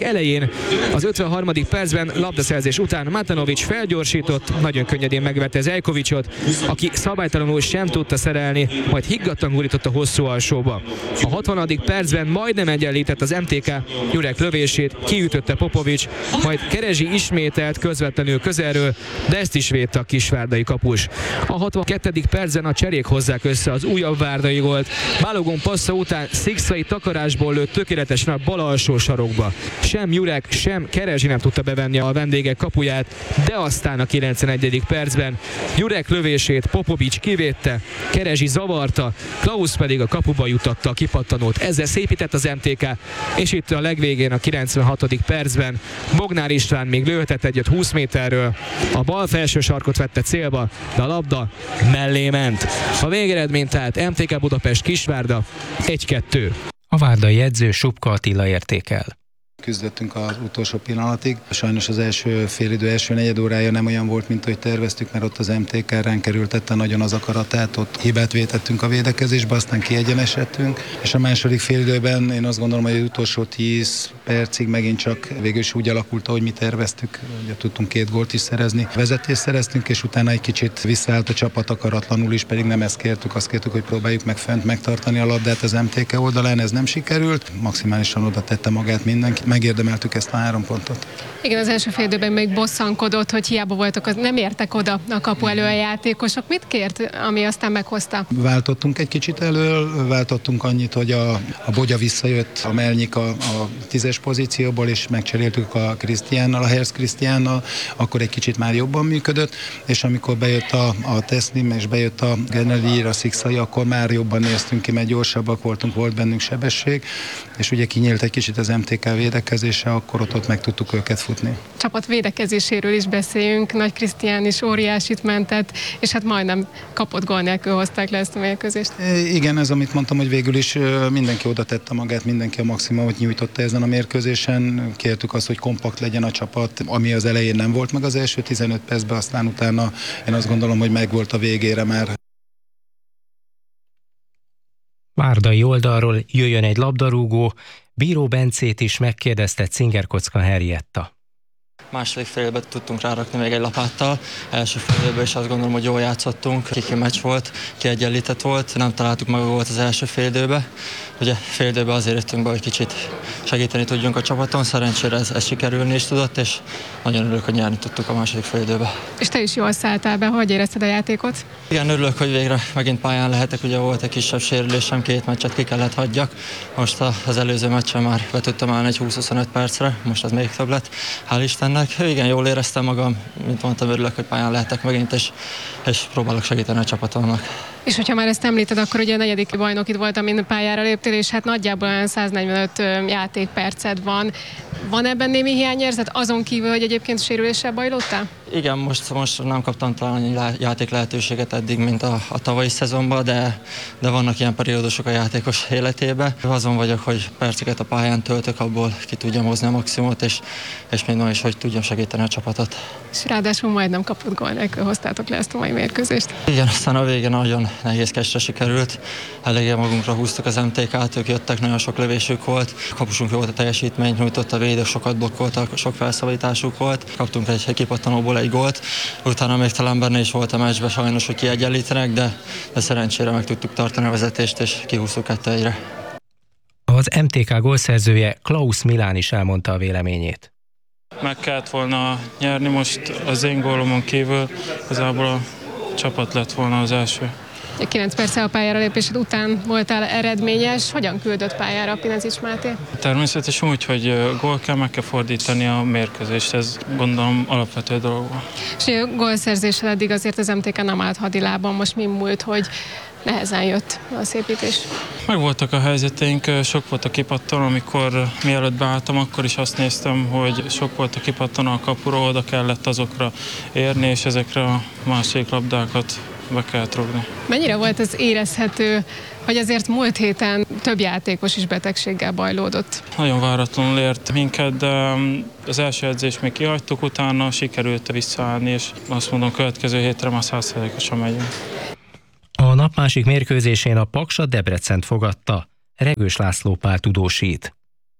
elején. Az ötvenharmadik percben labdaszerzés után Matanovic felgyorsított, nagyon könnyedén megverte Zeljkovicsot, aki szabálytalanul sem tudta szerelni, majd higgadtan gurított a hosszú alsóba. A hatvanadik percben majdnem egyenlített az em té ká, Jurek lövését kiütötte Popovics, majd Kerezsi ismételt közvetlenül közelről, de ezt is védte a kisvárdai kapus. A hatvankettedik percben a cserék hozzák össze az újabb várdai gólt. Balogun passza után Szikszai takarásból lőtt tökéletesen a bal alsó sarokba. Sem Jurek, sem Kerezsi nem tudta bevenni a vendégek kapuját, de aztán a kilencvenegyedik percben Jurek lövését Popovics kivédte, Kerezsi zavarta, Klaus pedig a kapuba jutatta a kipattanót. Ezzel szépített az em té ká, és itt a legvégén a kilencvenhatodik percben Bognár István még lőhetett egyet húsz méterről. A bal felső sarkot vette célba, de a labda mellé ment. A végeredmény tehát em té ká Budapest Kisvárda egy-kettő. A várdai edző Subka Attila értékel. Küzdöttünk az utolsó pillanatig. Sajnos az első félidő, első negyed órája nem olyan volt, mint ahogy terveztük, mert ott az em té ká ránk kerültette nagyon az akaratát, ott hibát vétettünk a védekezésbe, aztán kiegyenesedtünk, és a második félidőben én azt gondolom, hogy az utolsó tíz percig megint csak végül is úgy alakult, ahogy mi terveztük, ugye tudtunk két gólt is szerezni, vezetést szereztünk, és utána egy kicsit visszaállt a csapat akaratlanul is, pedig nem ezt kértük, azt kértük, hogy próbáljuk meg fent megtartani a labdát az em té ká oldalán, ez nem sikerült, maximálisan oda tette magát mindenki. Megérdemeltük ezt a három pontot. Igen, az első fél időben még bosszankodott, hogy hiába voltak, nem értek oda a kapu elő a játékosok. Mit kért, ami aztán meghozta? Váltottunk egy kicsit elől, váltottunk annyit, hogy a, a Bogya visszajött, a Melnyik a, a tízes pozícióból, és megcseréltük a Krisztiánnal, a Hersz Krisztiánnal, akkor egy kicsit már jobban működött, és amikor bejött a, a Teslim, és bejött a Geneli, a Szikszai, akkor már jobban néztünk ki, mert gyorsabbak voltunk, volt bennünk sebesség, és ugye kinyílt egy kicsit az em té ká védekezése, akkor ott, ott meg tudtuk őket futni. Csapat védekezéséről is beszéljünk, Nagy Krisztián is óriásit mentett, és hát majdnem kapott gól nélkül hozták le ezt a mérkőzést. Igen, ez amit mondtam, hogy végül is mindenki oda tette magát, mindenki a maximumot nyújtotta ezen a mérkőzésen. Kértük azt, hogy kompakt legyen a csapat, ami az elején nem volt meg az első tizenöt percben, aztán utána én azt gondolom, hogy megvolt a végére már. Várdai oldalról jöjjön egy labdarúgó, Bíró Bencét is megkérdezte Cingerkocka Henrietta. Második félben tudtunk rárakni még egy lapáttal. Első félben is azt gondolom, hogy jól játszottunk. Kiki meccs volt, kiegyenlített volt. Nem találtuk meg a gólt az első félidőben. Ugye félidőben azért jöttünk be, hogy kicsit segíteni tudjunk a csapaton. Szerencsére ez, ez sikerülni is tudott, és nagyon örülök, hogy nyerni tudtuk a második félidőben. És te is jól szálltál be, hogy érezted a játékot? Igen, örülök, hogy végre megint pályán lehetek. Ugye volt egy kisebb sérülésem, két meccset ki kellett hagyjak. Most az előző meccsen már be tudtam állni egy húsz-huszonöt percre, most az még több lett. Hál' Istennek. Igen, jól éreztem magam, mint mondtam, örülök, hogy pályán lehetek megint, és, és próbálok segíteni a csapatomnak. És hogyha már ezt említed, akkor ugye a negyedik bajnok itt volt, amin pályára léptél, és hát nagyjából olyan száznegyvenöt játékperced van. Van ebben némi hiányérzet, azon kívül, hogy egyébként sérüléssel bajlódtál? Igen, most, most nem kaptam talán annyi játék lehetőséget eddig, mint a, a tavalyi szezonban, de, de vannak ilyen periódusok a játékos életében. Azon vagyok, hogy perceket a pályán töltök, abból ki tudjam hozni a maximumot, és, és minden is, hogy tudjam segíteni a csapatot. És ráadásul majdnem kapott gól nélkül hoztátok le ezt a mai mérkőzést. Igen, aztán a végén nagyon nehéz kestre sikerült. Eléggé magunkra húztuk az em té ká-t, ők jöttek, nagyon sok lövésük volt. Kapusunk jó volt a teljesítményt, nyújtott a védők, sokat blokkoltak, sok felszabadításuk volt. Kaptunk egy kipattanóból egy gólt. Utána még talán benne is volt a meccsben, sajnos, hogy kiegyenlítenek, de, de szerencsére meg tudtuk tartani a vezetést, és kihúztuk kettő egyre. Az em té ká gólszerzője Klaus Milán is elmondta a véleményét. Meg kellett volna nyerni most az én gólomon kívül, igazából a csapat lett volna az első. kilenc perccel a pályára lépésed után voltál eredményes. Hogyan küldött pályára a Pinezics Máté? Természetesen úgy, hogy gól kell, meg kell fordítani a mérkőzést. Ez gondolom alapvető dolog. És a gólszerzéssel eddig azért az em té ká nem állt hadilában. Most mi múlt, hogy nehezen jött a szépítés? Megvoltak a helyzeteink, sok volt a kipattanó, amikor mielőtt beálltam, akkor is azt néztem, hogy sok volt a kipattanó a kapuról, oda kellett azokra érni, és ezekre a másik labdákat be kellett rúgni. Mennyire volt ez érezhető, hogy azért múlt héten több játékos is betegséggel bajlódott? Nagyon váratlanul ért minket, de az első edzést még kihagytuk, utána sikerült visszaállni, és azt mondom, következő hétre már száz százalékosan megyünk. A nap másik mérkőzésén a Paks a Debrecent fogadta. Regős László Pál tudósít.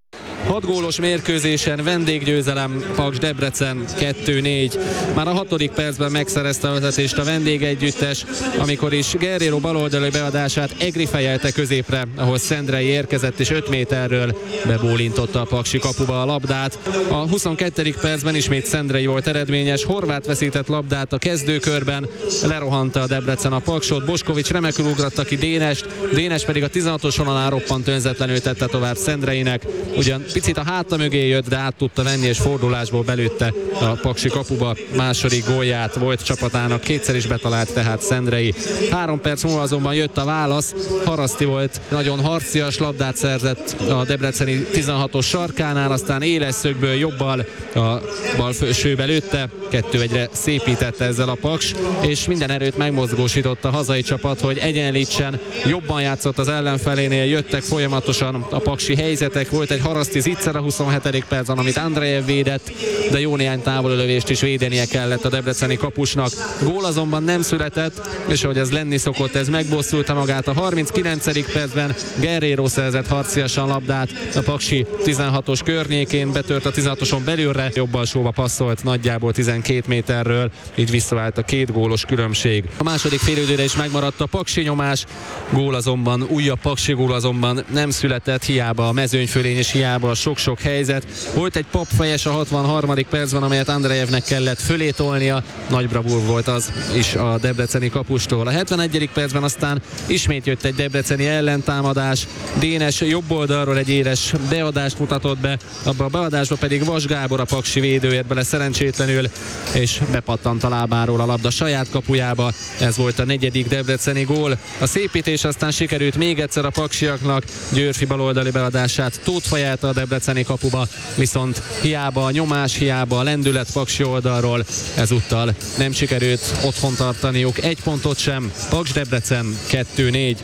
hat gólos mérkőzésen vendéggyőzelem, Paks Debrecen kettő négy. Már a hatodik percben megszerezte a vezetést a vendégegyüttes, amikor is Guerrero baloldali beadását Egri fejelte középre, ahol Szendrei érkezett és öt méterről bebólintotta a paksi kapuba a labdát. A huszonkettedik percben ismét Szendrei volt eredményes, Horváth veszített labdát a kezdőkörben, lerohanta a Debrecen a Paksot, Boskovics remekül ugratta ki Dénest, Dénes pedig a tizenhatos vonalán roppant önzetlenül tette tovább Szendreinek. Ugyan picit a háta mögé jött, de át tudta venni és fordulásból belőtte a paksi kapuba második gólját, volt csapatának, kétszer is betalált tehát Szendrei. Három perc múlva azonban jött a válasz, Haraszti volt, nagyon harcias labdát szerzett a debreceni tizenhatos sarkánál, aztán éles szögből jobbal a bal felsőbe lőtte, kettő egyre szépítette ezzel a Paks, és minden erőt megmozgósított a hazai csapat, hogy egyenlítsen, jobban játszott az ellenfelénél, jöttek folyamatosan a paksi helyzetek, volt egy Haraszti zicser a huszonhetedik percben, amit Andrejev védett, de jó néhány távolölövést is védenie kellett a debreceni kapusnak. Gól azonban nem született, és ahogy ez lenni szokott, ez megbosszulta magát. A harminckilencedik percben Guerrero szerzett harciasan labdát a paksi tizenhatos környékén, betört a tizenhatoson belülre, jobb alsóba passzolt nagyjából tizenkét méterről, így visszaállt a két gólos különbség. A második félidőre is megmaradt a paksi nyomás, gól azonban, újabb paksi gól azonban nem született, hiába a mezőnyfölény és hiába a sok-sok helyzet. Volt egy papfejes a hatvanharmadik percben, amelyet Andrejevnek kellett fölé tolnia, nagy bravúr volt az is a debreceni kapustól. A hetvenegyedik percben aztán ismét jött egy debreceni ellentámadás, Dénes jobb oldalról egy éles beadást mutatott be, abba a beadásba pedig Vas Gábor, a paksi védő ért bele szerencsétlenül, és bepattant a lábáról a labda saját kapujába. Ez volt a negyedik debreceni gól. A szépítés aztán sikerült még egyszer a paksiaknak, Győrfi baloldali beadását Tóth Fajelta a debreceni kapuba, viszont hiába a nyomás, hiába a lendület paksi oldalról, ezúttal nem sikerült otthon tartaniuk egy pontot sem. Paks Debrecen kettő négy.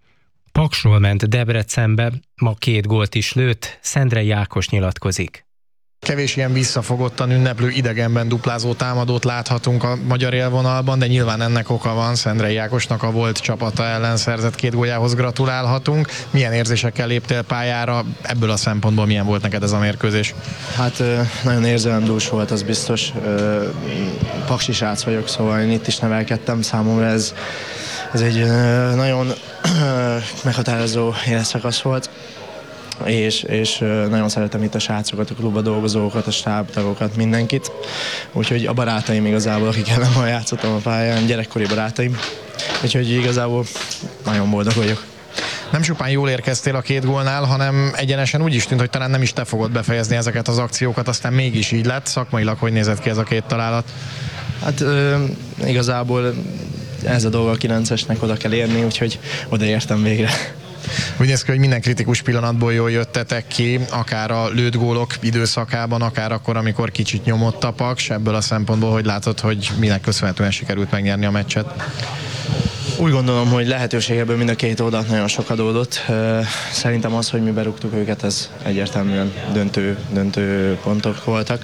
Paksról ment Debrecenbe, ma két gólt is lőtt, Szendrei Ákos nyilatkozik. Kevés ilyen visszafogottan ünneplő, idegenben duplázó támadót láthatunk a magyar élvonalban, de nyilván ennek oka van. Szendrei Ákosnak a volt csapata ellen szerzett két góljához gratulálhatunk. Milyen érzésekkel léptél pályára? Ebből a szempontból milyen volt neked ez a mérkőzés? Hát nagyon érzelemdús volt, az biztos. Paksi srác vagyok, szóval én itt is nevelkedtem. Számomra ez, ez egy nagyon meghatározó életszakasz volt. És, és nagyon szeretem itt a srácokat, a klubba dolgozókat, a stábtagokat, mindenkit. Úgyhogy a barátaim igazából, akik ellen ma játszottam a pályán, gyerekkori barátaim. Úgyhogy igazából nagyon boldog vagyok. Nem csupán jól érkeztél a két gólnál, hanem egyenesen úgy is tűnt, hogy talán nem is te fogod befejezni ezeket az akciókat, aztán mégis így lett. Szakmailag hogy nézett ki ez a két találat? Hát ö, igazából ez a dolga a kilencesnek oda kell érni, úgyhogy odaértem végre. Úgy néz ki, hogy minden kritikus pillanatból jól jöttetek ki, akár a lőtt gólok időszakában, akár akkor, amikor kicsit nyomott a Paks. Ebből a szempontból, hogy látod, hogy minek köszönhetően sikerült megnyerni a meccset? Úgy gondolom, hogy lehetőségeből mind a két oldalt nagyon sok adódott. Szerintem az, hogy mi berúgtuk őket, ez egyértelműen döntő, döntő pontok voltak.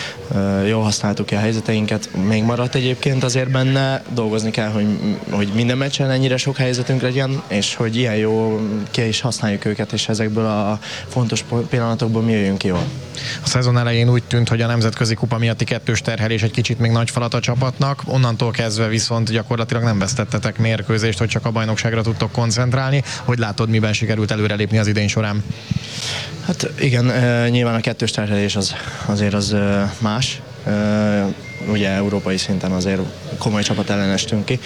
Jól használtuk ki a helyzeteinket, még maradt egyébként azért benne, dolgozni kell, hogy, hogy minden meccsen ennyire sok helyzetünk legyen, és hogy ilyen jó ki is használjuk őket, és ezekből a fontos pillanatokból mi jöjjünk ki jól. A szezon elején úgy tűnt, hogy a nemzetközi kupa miatti kettős terhelés egy kicsit még nagy falat a csapatnak, onnantól kezdve viszont gyakorlatilag nem vesztettetek mérkőzést, hogy csak a bajnokságra tudtok koncentrálni. Hogy látod, miben sikerült előrelépni az idény során? Hát igen, nyilván a kettős terhelés az, azért az más. Ugye európai szinten azért komoly csapat ellen estünk ki.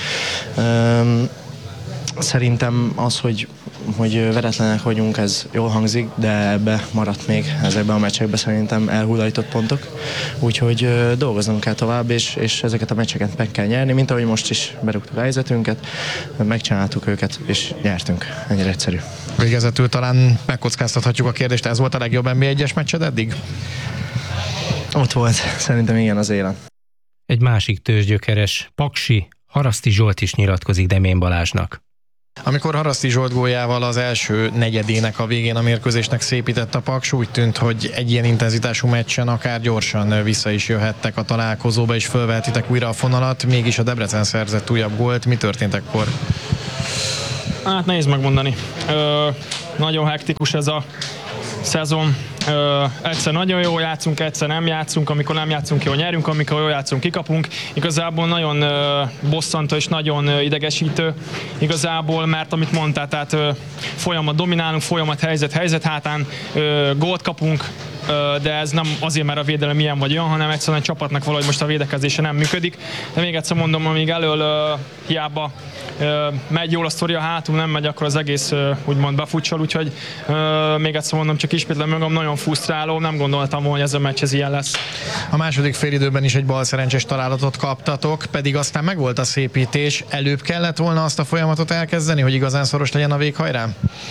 Szerintem az, hogy, hogy veretlenek vagyunk, ez jól hangzik, de ebbe maradt még ezekben a meccsekben szerintem elhullajtott pontok. Úgyhogy dolgoznunk kell tovább, és, és ezeket a meccseket meg kell nyerni, mint ahogy most is berúgtuk a helyzetünket, megcsináltuk őket, és nyertünk. Ennyire egyszerű. Végezetül talán megkockáztathatjuk a kérdést, ez volt a legjobb en bé egyes meccsed eddig? Ott volt, szerintem igen, az élen. Egy másik tőzsgyökeres, paksi, Haraszti Zsolt is nyilatkozik Demén Balázsnak. Amikor Haraszti Zsolt góljával az első negyedének a végén a mérkőzésnek szépített a Paks, úgy tűnt, hogy egy ilyen intenzitású meccsen akár gyorsan vissza is jöhettek a találkozóba, és fölvehetitek újra a fonalat, mégis a Debrecen szerzett újabb gólt. Mi történt ekkor? Hát nehéz megmondani. Ö, nagyon hektikus ez a szezon. Ö, egyszer nagyon jól játszunk, egyszer nem játszunk, amikor nem játszunk jól nyerünk, amikor jól játszunk kikapunk. Igazából nagyon ö, bosszantó és nagyon ö, idegesítő igazából, mert amit mondtál, tehát ö, folyamat dominálunk, folyamat helyzet, helyzet hátán, ö, gólt kapunk, de ez nem azért, mert a védelem ilyen vagy olyan, hanem egyszerűen a csapatnak valahogy most a védekezése nem működik. De még egyszer mondom, amíg elől uh, hiába uh, megy jól a sztori, a hátul nem megy, akkor az egész uh, úgymond befutsal, úgyhogy uh, még egyszer mondom, csak ismétlem magam, nagyon frusztráló, nem gondoltam volna, hogy ez a meccs ez ilyen lesz. A második félidőben is egy balszerencsés találatot kaptatok, pedig aztán megvolt a szépítés. Előbb kellett volna azt a folyamatot elkezdeni, hogy igazán szoros legyen a véghajrá?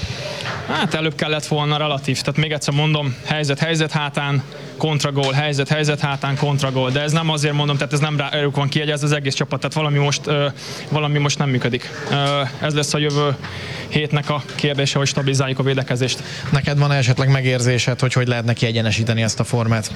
Hát előbb kellett volna relatív, tehát még egyszer mondom, helyzet, helyzet hátán, kontragól, helyzet, helyzet hátán, kontragól, de ez nem azért mondom, tehát ez nem rájuk van kiegyezve az egész csapat, tehát valami most, uh, valami most nem működik. Uh, ez lesz a jövő hétnek a kérdése, hogy stabilizáljuk a védekezést. Neked van esetleg megérzésed, hogy hogy lehetne kiegyenesíteni ezt a formát?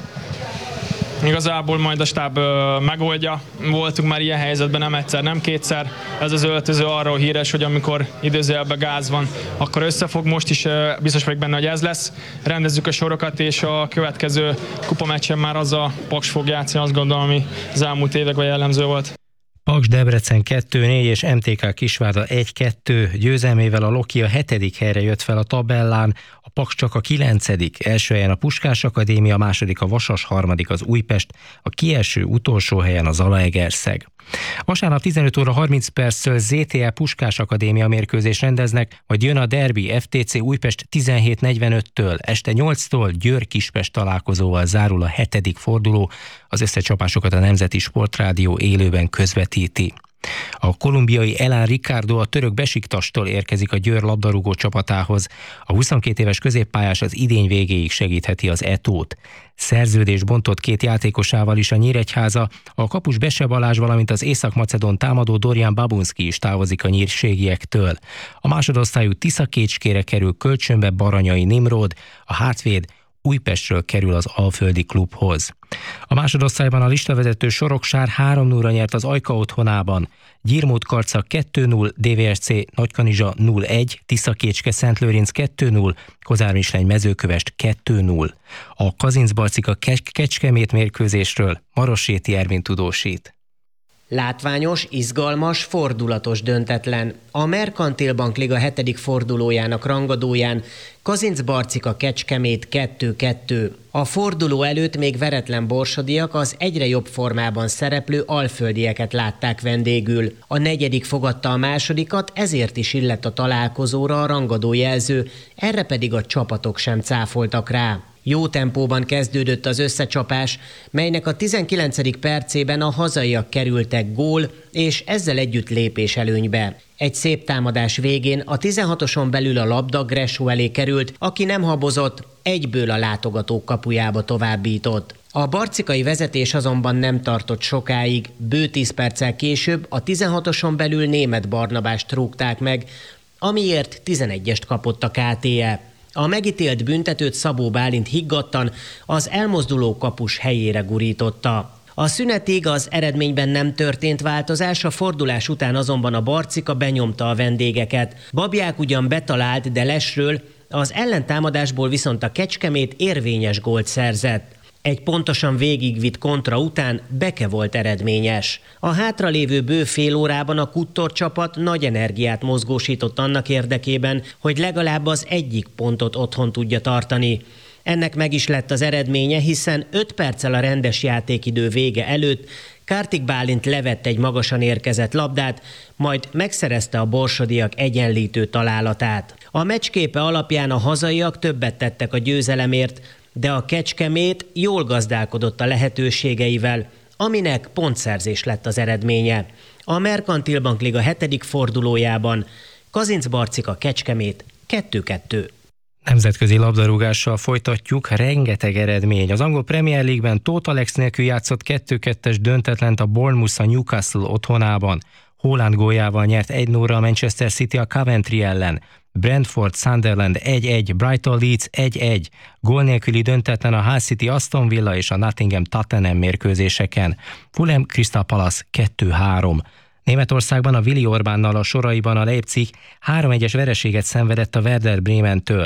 Igazából majd a stáb ö, megoldja. Voltunk már ilyen helyzetben nem egyszer, nem kétszer. Ez az öltöző arról híres, hogy amikor időzőjelben gáz van, akkor összefog. Most is ö, biztos vagyok benne, hogy ez lesz. Rendezzük a sorokat, és a következő kupameccsen már az a Paks fog játszani, azt gondolom, ami az elmúlt években jellemző volt. Paks Debrecen kettő négy és em té ká Kisvárda egy kettő győzelmével a Loki a hetedik helyre jött fel a tabellán, a Paks csak a kilencedik, első helyen a Puskás Akadémia, második a Vasas, harmadik az Újpest, a kieső utolsó helyen a Zalaegerszeg. Vasárnap tizenöt óra harminc perccel zé té el Puskás Akadémia mérkőzés rendeznek, majd jön a derbi ef té cé Újpest tizenhét negyvenöttől, este nyolctól Győr-Kispest találkozóval zárul a hetedik forduló, az összecsapásokat a Nemzeti Sportrádió élőben közvetíti. A kolumbiai Elán Ricardo a török Besiktastól érkezik a Győr labdarúgó csapatához. A huszonkét éves középpályás az idény végéig segítheti az Etót. Szerződés bontott két játékosával is a Nyíregyháza, a kapus Bese Balázs, valamint az észak-macedón támadó Dorian Babunski is távozik a nyírségiektől. A másodosztályú Tiszakécskére kerül kölcsönbe Baranyai Nimród, a hátvéd Újpestről kerül az Alföldi klubhoz. A másodosztályban a listavezető Soroksár három nulla nyert az Ajka otthonában, Gyirmót Karca kettő null, dé vé es cé Nagykanizsa nulla egy, Tiszakécske Szentlőrinc kettő null, Kozár Misleny Mezőkövesd kettő null. A Kazincbarcika Kecskemét mérkőzésről Marosséti Ervin tudósít. Látványos, izgalmas, fordulatos döntetlen. A Merkantil Bank Liga hetedik fordulójának rangadóján Kazincbarcika Kecskemét kettő kettő. A forduló előtt még veretlen borsodiak az egyre jobb formában szereplő alföldieket látták vendégül. A negyedik fogadta a másodikat, ezért is illett a találkozóra a rangadó jelző, erre pedig a csapatok sem cáfoltak rá. Jó tempóban kezdődött az összecsapás, melynek a tizenkilencedik percében a hazaiak kerültek gól, és ezzel együtt lépés előnybe. Egy szép támadás végén a tizenhatoson belül a labda Gressó elé került, aki nem habozott, egyből a látogatók kapujába továbbított. A barcikai vezetés azonban nem tartott sokáig, bő tíz perccel később a tizenhatoson belül Németh Barnabást rúgták meg, amiért tizenegyest kapott a ká té e. A megítélt büntetőt Szabó Bálint higgadtan az elmozduló kapus helyére gurította. A szünetig az eredményben nem történt változás, a fordulás után azonban a Barcika benyomta a vendégeket. Babják ugyan betalált, de lesről, az ellentámadásból viszont a Kecskemét érvényes gólt szerzett. Egy pontosan végigvitt kontra után Beke volt eredményes. A hátralévő bő fél órában a Kuttor csapat nagy energiát mozgósított annak érdekében, hogy legalább az egyik pontot otthon tudja tartani. Ennek meg is lett az eredménye, hiszen öt perccel a rendes játékidő vége előtt Kártik Bálint levett egy magasan érkezett labdát, majd megszerezte a borsodiak egyenlítő találatát. A meccsképe alapján a hazaiak többet tettek a győzelemért, de a Kecskemét jól gazdálkodott a lehetőségeivel, aminek pontszerzés lett az eredménye. A Merkantil Bank Liga hetedik fordulójában Kazincbarcika Kecskemét kettő kettő. Nemzetközi labdarúgással folytatjuk, rengeteg eredmény. Az angol Premier League-ben Tóth Alex nélkül játszott kettő kettes döntetlent a Bournemouth a Newcastle otthonában. Haaland góljával nyert egy nulla a Manchester City a Coventry ellen. Brentford Sunderland egy egy, Brighton Leeds egy egy, gól nélküli döntetlen a Hull City Aston Villa és a Nottingham Tottenham mérkőzéseken. Fulham Crystal Palace kettő három. Németországban a Willi Orbánnal a soraiban a Leipzig három egyes vereséget szenvedett a Werder Brementől.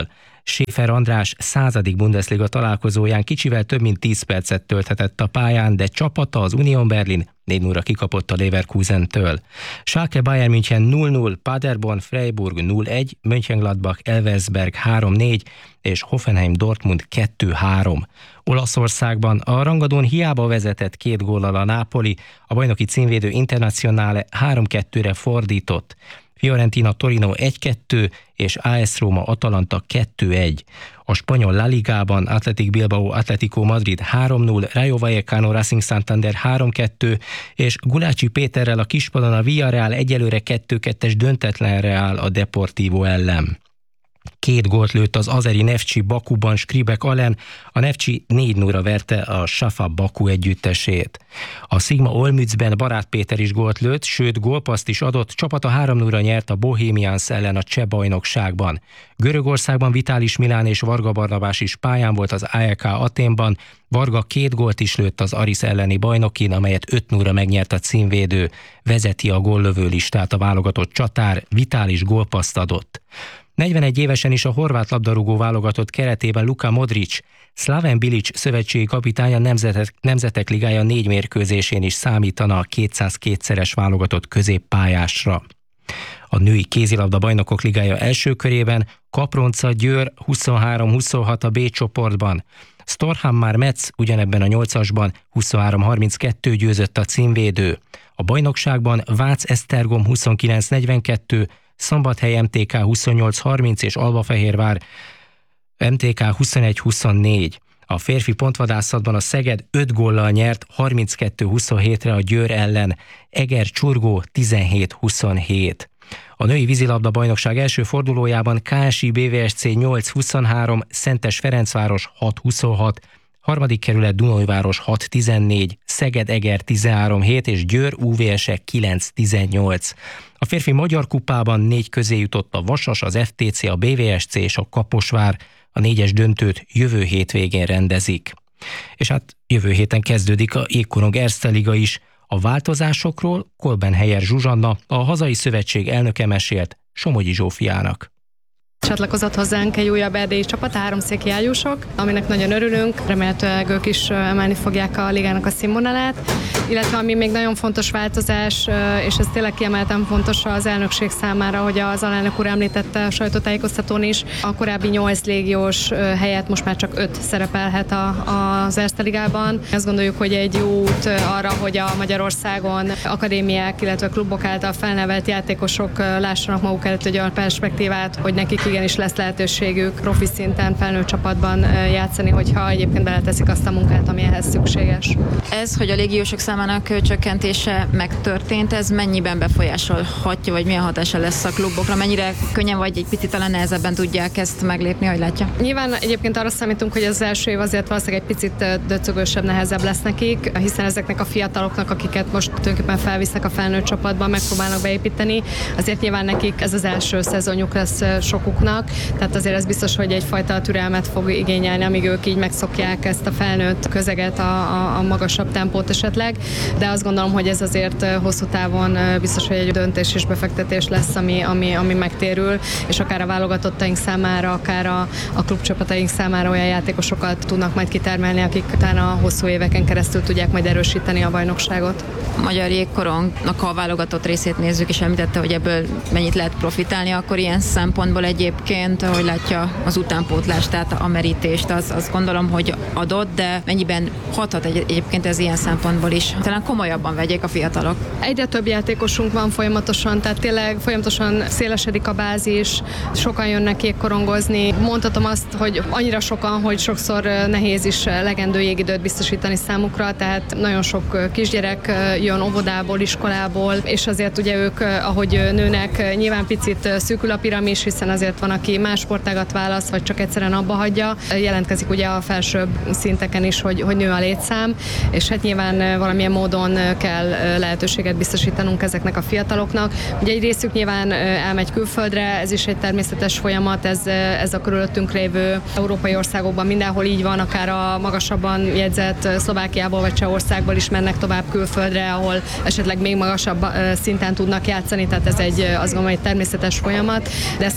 Schäfer András századik Bundesliga találkozóján kicsivel több mint tíz percet tölthetett a pályán, de csapata, az Union Berlin négy nulla kikapott a Leverkusentől. Schalke Bayern München nulla nulla, Paderborn Freiburg nulla egy, Mönchengladbach Elversberg három négy és Hoffenheim Dortmund kettő három. Olaszországban a rangadón hiába vezetett két góllal a Napoli, a bajnoki címvédő Internazionale három kettőre fordított. Fiorentina Torino egy kettő és á es Roma Atalanta kettő egy. A spanyol La Ligában Athletic Bilbao Atlético Madrid három nulla, Rayo Vallecano Racing Santander három kettő, és Gulácsi Péterrel a kispadon a Villarreal egyelőre kettő kettes döntetlenre áll a Deportivo ellen. Két gólt lőtt az azeri Neftchi Bakuban Skripek ellen, a Neftchi négy nulla verte a Safa Baku együttesét. A Sigma Olmützben Barát Péter is gólt lőtt, sőt gólpasszt is adott, csapata három nulla nyert a Bohemians ellen a cseh bajnokságban. Görögországban Vitális Milán és Varga Barnabás is pályán volt az á e ká Athénban, Varga két gólt is lőtt az Aris elleni bajnokin, amelyet öt nulla megnyert a címvédő. Vezeti a góllövő listát a válogatott csatár, Vitális gólpasszt adott. negyvenegy évesen is a horvát labdarúgó válogatott keretében Luka Modric, Slaven Bilic szövetségi kapitánya nemzetek, nemzetek ligája négy mérkőzésén is számítana a kétszázkétszeres válogatott középpályásra. A női kézilabda bajnokok ligája első körében Kapronca Győr huszonhárom huszonhat a B csoportban. Storhammar Metz ugyanebben a nyolcasban huszonhárom harminckettő győzött a címvédő. A bajnokságban Vác Esztergom huszonkilenc negyvenkettő, Szombathely em té ká huszonnyolc harminc és Albafehérvár em té ká huszonegy huszonnégy. A férfi pontvadászatban a Szeged öt góllal nyert harminckettő huszonhétre a Győr ellen, Eger Csurgó tizenhét huszonhét. A női vízilabda bajnokság első fordulójában ká es i bé vé es cé nyolc huszonhárom, Szentes Ferencváros hat huszonhat, harmadik kerület Dunajváros hat tizennégy, Szeged-Eger tizenhárom hét és Győr ú vé es-e kilenc tizennyolc. A férfi magyar kupában négy közé jutott a Vasas, az ef té cé, a bé vé es cé és a Kaposvár. A négyes döntőt jövő hétvégén rendezik. És hát jövő héten kezdődik a Jégkorong Erste Liga is. A változásokról Kolbenhelyer Zsuzsanna, a hazai szövetség elnöke mesélt Somogyi Zsófiának. Csatlakozott hozzánk egy újabb erdélyi csapat, a háromszéki ágyúsok, aminek nagyon örülünk, remélhetőleg ők is emelni fogják a ligának a színvonalát, illetve ami még nagyon fontos változás, és ez tényleg kiemelten fontos az elnökség számára, hogy az alelnök úr említette a sajtótájékoztatón is, a korábbi nyolc légiós helyett most már csak öt szerepelhet a, az Erste Ligában. Azt gondoljuk, hogy egy jó út arra, hogy a Magyarországon akadémiák, illetve klubok által felnevelt játékosok lássanak maguk előtt egy olyan perspektívát, hogy nekik igenis lesz lehetőségük profi szinten, felnőtt csapatban játszani, hogyha egyébként beleteszik azt a munkát, ami ehhez szükséges. Ez, hogy a légiósok számának csökkentése megtörtént, ez mennyiben befolyásolhatja, vagy milyen hatása lesz a klubokra? Mennyire könnyen, vagy egy picit talán nehezebben tudják ezt meglépni, hogy látja? Nyilván egyébként arra számítunk, hogy az első év azért valószínűleg egy picit döcögősebb, nehezebb lesz nekik, hiszen ezeknek a fiataloknak, akiket most tulajdonképpen felvisznek a felnőtt csapatban, megpróbálnak beépíteni, azért nyilván nekik ez az első szezonjuk lesz sokuk. Tehát azért ez biztos, hogy egyfajta türelmet fog igényelni, amíg ők így megszokják ezt a felnőtt közeget, a, a, a magasabb tempót esetleg, de azt gondolom, hogy ez azért hosszú távon biztos, hogy egy döntés és befektetés lesz, ami, ami, ami megtérül, és akár a válogatottaink számára, akár a, a klubcsapataink számára olyan játékosokat tudnak majd kitermelni, akik utána a hosszú éveken keresztül tudják majd erősíteni a bajnokságot. A Magyar Jégkorongnak a válogatott részét nézzük, és említette, hogy ebből mennyit lehet profitálni, akkor ilyen szempontból egy Egyébként, ahogy látja az utánpótlást, tehát a merítést, az, azt gondolom, hogy adott, de mennyiben hathat egy, egyébként ez ilyen szempontból is? Talán komolyabban vegyék a fiatalok. Egyre több játékosunk van folyamatosan, tehát tényleg folyamatosan szélesedik a bázis, sokan jönnek jégkorongozni. Mondhatom azt, hogy annyira sokan, hogy sokszor nehéz is legendő jégidőt biztosítani számukra, tehát nagyon sok kisgyerek jön óvodából, iskolából, és azért ugye ők, ahogy nőnek, nyilván picit szűkül a piramis, hiszen azért van, aki más sportágat választ, vagy csak egyszerűen abba hagyja. Jelentkezik ugye a felsőbb szinteken is, hogy, hogy nő a létszám, és hát nyilván valamilyen módon kell lehetőséget biztosítanunk ezeknek a fiataloknak. Ugye egy részük nyilván elmegy külföldre, ez is egy természetes folyamat, ez, ez a körülöttünk lévő európai országokban mindenhol így van, akár a magasabban jegyzett Szlovákiából vagy Csehországból is mennek tovább külföldre, ahol esetleg még magasabb szinten tudnak játszani, tehát ez egy, azt gondolom, egy természetes folyamat, de szeretnénk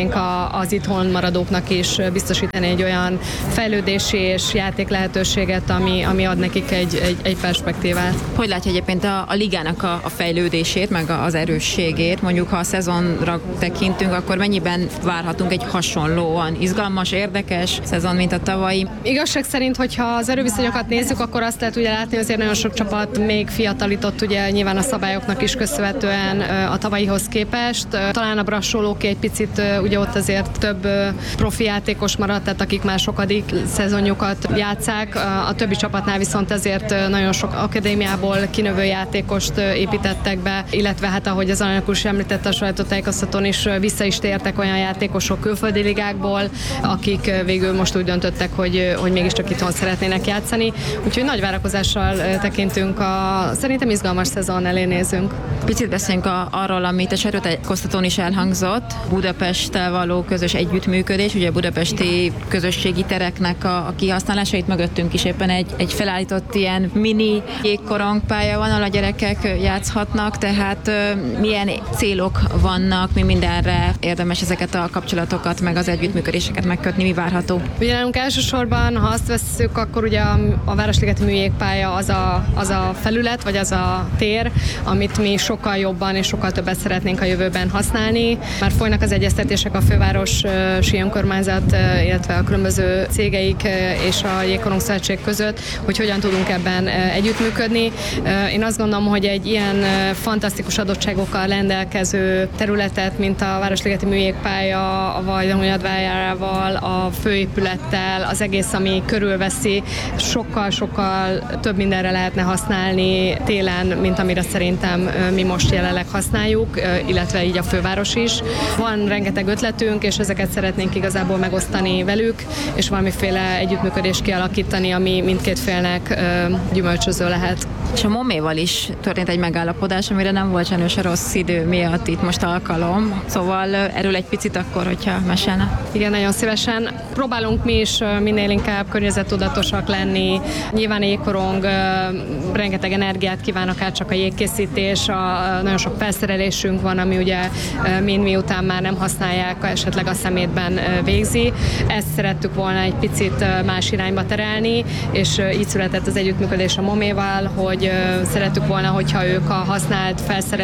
szeretnénk a, az itthon maradóknak is biztosítani egy olyan fejlődési és játék lehetőséget, ami, ami ad nekik egy, egy, egy perspektívát. Hogy látja egyébként a, a ligának a, a fejlődését, meg az erősségét? Mondjuk, ha a szezonra tekintünk, akkor mennyiben várhatunk egy hasonlóan izgalmas, érdekes szezon, mint a tavalyi? Igazság szerint, hogyha az erőviszonyokat nézzük, akkor azt lehet ugye látni, hogy azért nagyon sok csapat még fiatalított, ugye nyilván a szabályoknak is köszönhetően a tavalyihoz képest. Talán a Brassolóké egy picit, ugye ott azért több profi játékos maradt, tehát akik már sokadik szezonjukat játsszák. A többi csapatnál viszont ezért nagyon sok akadémiából kinövő játékost építettek be, illetve hát ahogy az alelnök úr is említette a sajtótájékoztatón is, vissza is tértek olyan játékosok külföldi ligákból, akik végül most úgy döntöttek, hogy, hogy mégiscsak itthon szeretnének játszani. Úgyhogy nagy várakozással tekintünk, a szerintem izgalmas szezon elé nézünk. Picit beszéljünk a, arról, amit a sajtótájékoztatón is elhangzott, Budapesttel való közös együttműködés, ugye a budapesti közösségi tereknek a, a kihasználása, itt mögöttünk is éppen egy, egy felállított ilyen mini jégkorongpálya van, ahol a gyerekek játszhatnak, tehát milyen célok vannak, mi mindenre érdemes ezeket a kapcsolatokat, meg az együttműködéseket megkötni, mi várható? Ugye nálunk elsősorban, ha azt vesszük, akkor ugye a, a Városligeti műjégpálya az a, az a felület, vagy az a tér, amit mi sokkal jobban és sokkal többet szeretnénk a jövőben használni. Már folynak az egyeztetések a fővárosi önkormányzat, illetve a különböző cégeik és a Jégkorong Szövetség között, hogy hogyan tudunk ebben együttműködni. Én azt gondolom, hogy egy ilyen fantasztikus adottságokkal rendelkező területet, mint a Városligeti műjégpálya, a Vajdonyadvárjával, a főépülettel, az egész, ami körülveszi, sokkal-sokkal több mindenre lehetne használni télen, mint amire szerintem mi most jelenleg használjuk, illetve így a főváros is. Van rengeteg ötletünk, és ezeket szeretnénk igazából megosztani velük, és valamiféle együttműködést kialakítani, ami mindkét félnek gyümölcsöző lehet. És a Moméval is történt egy megállapodás, amire nem volt sajnos a rossz idő miatt itt most alkalom. Szóval erről egy picit akkor, hogyha mesélne. Igen, nagyon szívesen. Próbálunk mi is minél inkább környezettudatosak lenni. Nyilván a jégkorong rengeteg energiát kíván, akár csak a jégkészítés, a, nagyon sok felszerelésünk van, ami ugye mind miután már nem használják, esetleg a szemétben végzi. Ezt szerettük volna egy picit más irányba terelni, és így született az együttműködés a Moméval, hogy szerettük volna, hogyha ők a használt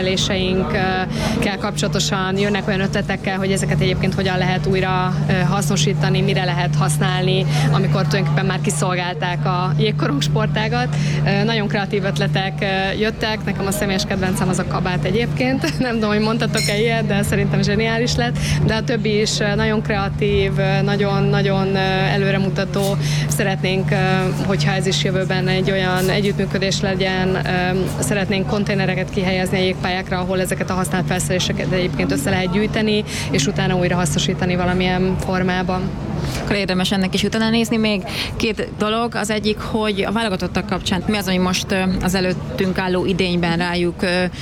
felszereléseinkkel kapcsolatosan jönnek olyan ötletekkel, hogy ezeket egyébként hogyan lehet újra hasznosítani, mire lehet használni, amikor tulajdonképpen már kiszolgálták a jégkorong sportágat. Nagyon kreatív ötletek jöttek, nekem a személyes kedvencem az a kabát egyébként. Nem tudom, hogy mondtatok-e ilyet, de szerintem zseniális lett. De a többi is nagyon kreatív, nagyon-nagyon előremutató. Szeretnénk, hogyha ez is jövőben egy olyan együttműködés legyen, szeretnénk konténereket kihelyezni a jégpályákra, ahol ezeket a használt felszereléseket egyébként össze lehet gyűjteni, és utána újra hasznosítani valamilyen formában. Akkor érdemes ennek is utána nézni. Még két dolog. Az egyik, hogy a válogatottak kapcsán mi az, ami most az előttünk álló idényben rájuk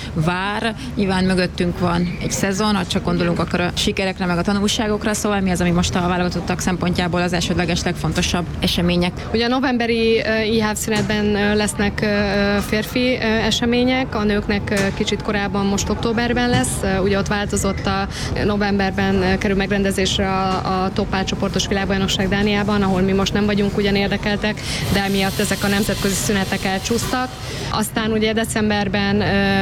vár. Nyilván mögöttünk van egy szezon, ha csak gondolunk akkor a sikerekre, meg a tanulságokra, szóval mi az, ami most a válogatottak szempontjából az elsődleges legfontosabb események? Ugye a novemberi i há ef szünetben lesznek férfi események, a nőknek kicsit korábban most októberben lesz. Ugye ott változott, a novemberben kerül megrendezésre a, a top csoportos világbajnokság Dániában, ahol mi most nem vagyunk ugyan érdekeltek, de emiatt ezek a nemzetközi szünetek elcsúsztak. Aztán ugye decemberben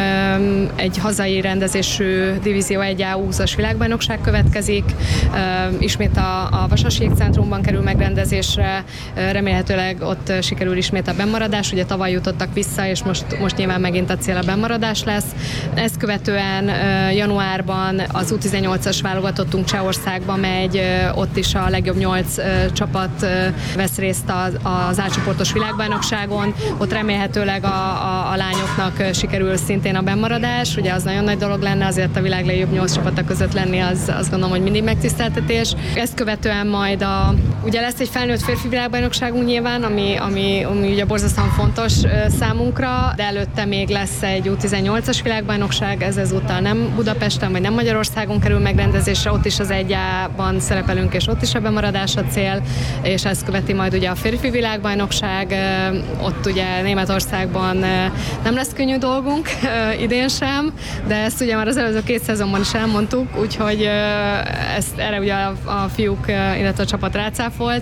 ö, egy hazai rendezésű Divízió egy á húszas világbajnokság következik, ö, ismét a, a Vasas Jégcentrumban kerül megrendezésre, ö, remélhetőleg ott sikerül ismét a bennmaradás, ugye tavaly jutottak vissza, és most, most nyilván megint a cél a bennmaradás lesz. Ezt követően ö, januárban az U tizennyolcas válogatottunk Csehországba megy, ö, ott is a legjobb nyolc ö, csapat ö, vesz részt az, az átcsoportos világbajnokságon, ott remélhetőleg a, a, a lányoknak sikerül szintén a bennmaradás, ugye az nagyon nagy dolog lenne, azért a világ legjobb nyolc csapata között lenni, az azt gondolom, hogy mindig megtiszteltetés. Ezt követően majd a, ugye lesz egy felnőtt férfi világbajnokságunk nyilván, ami, ami, ami ugye borzasztóan fontos számunkra, de előtte még lesz egy U tizennyolcas világbajnokság, ez ezúttal nem Budapesten, vagy nem Magyarországon kerül megrendezésre, ott is az egy á-ban szerepelünk, és ott is a bemaradás a cél, és ezt követi majd ugye a férfi világbajnokság, ott ugye Németországban nem lesz könnyű dolgunk idén sem, nem, de ezt ugye már az előző két szezonban is elmondtuk, úgyhogy ezt erre ugye a, a fiúk, illetve a csapat rácáfolt.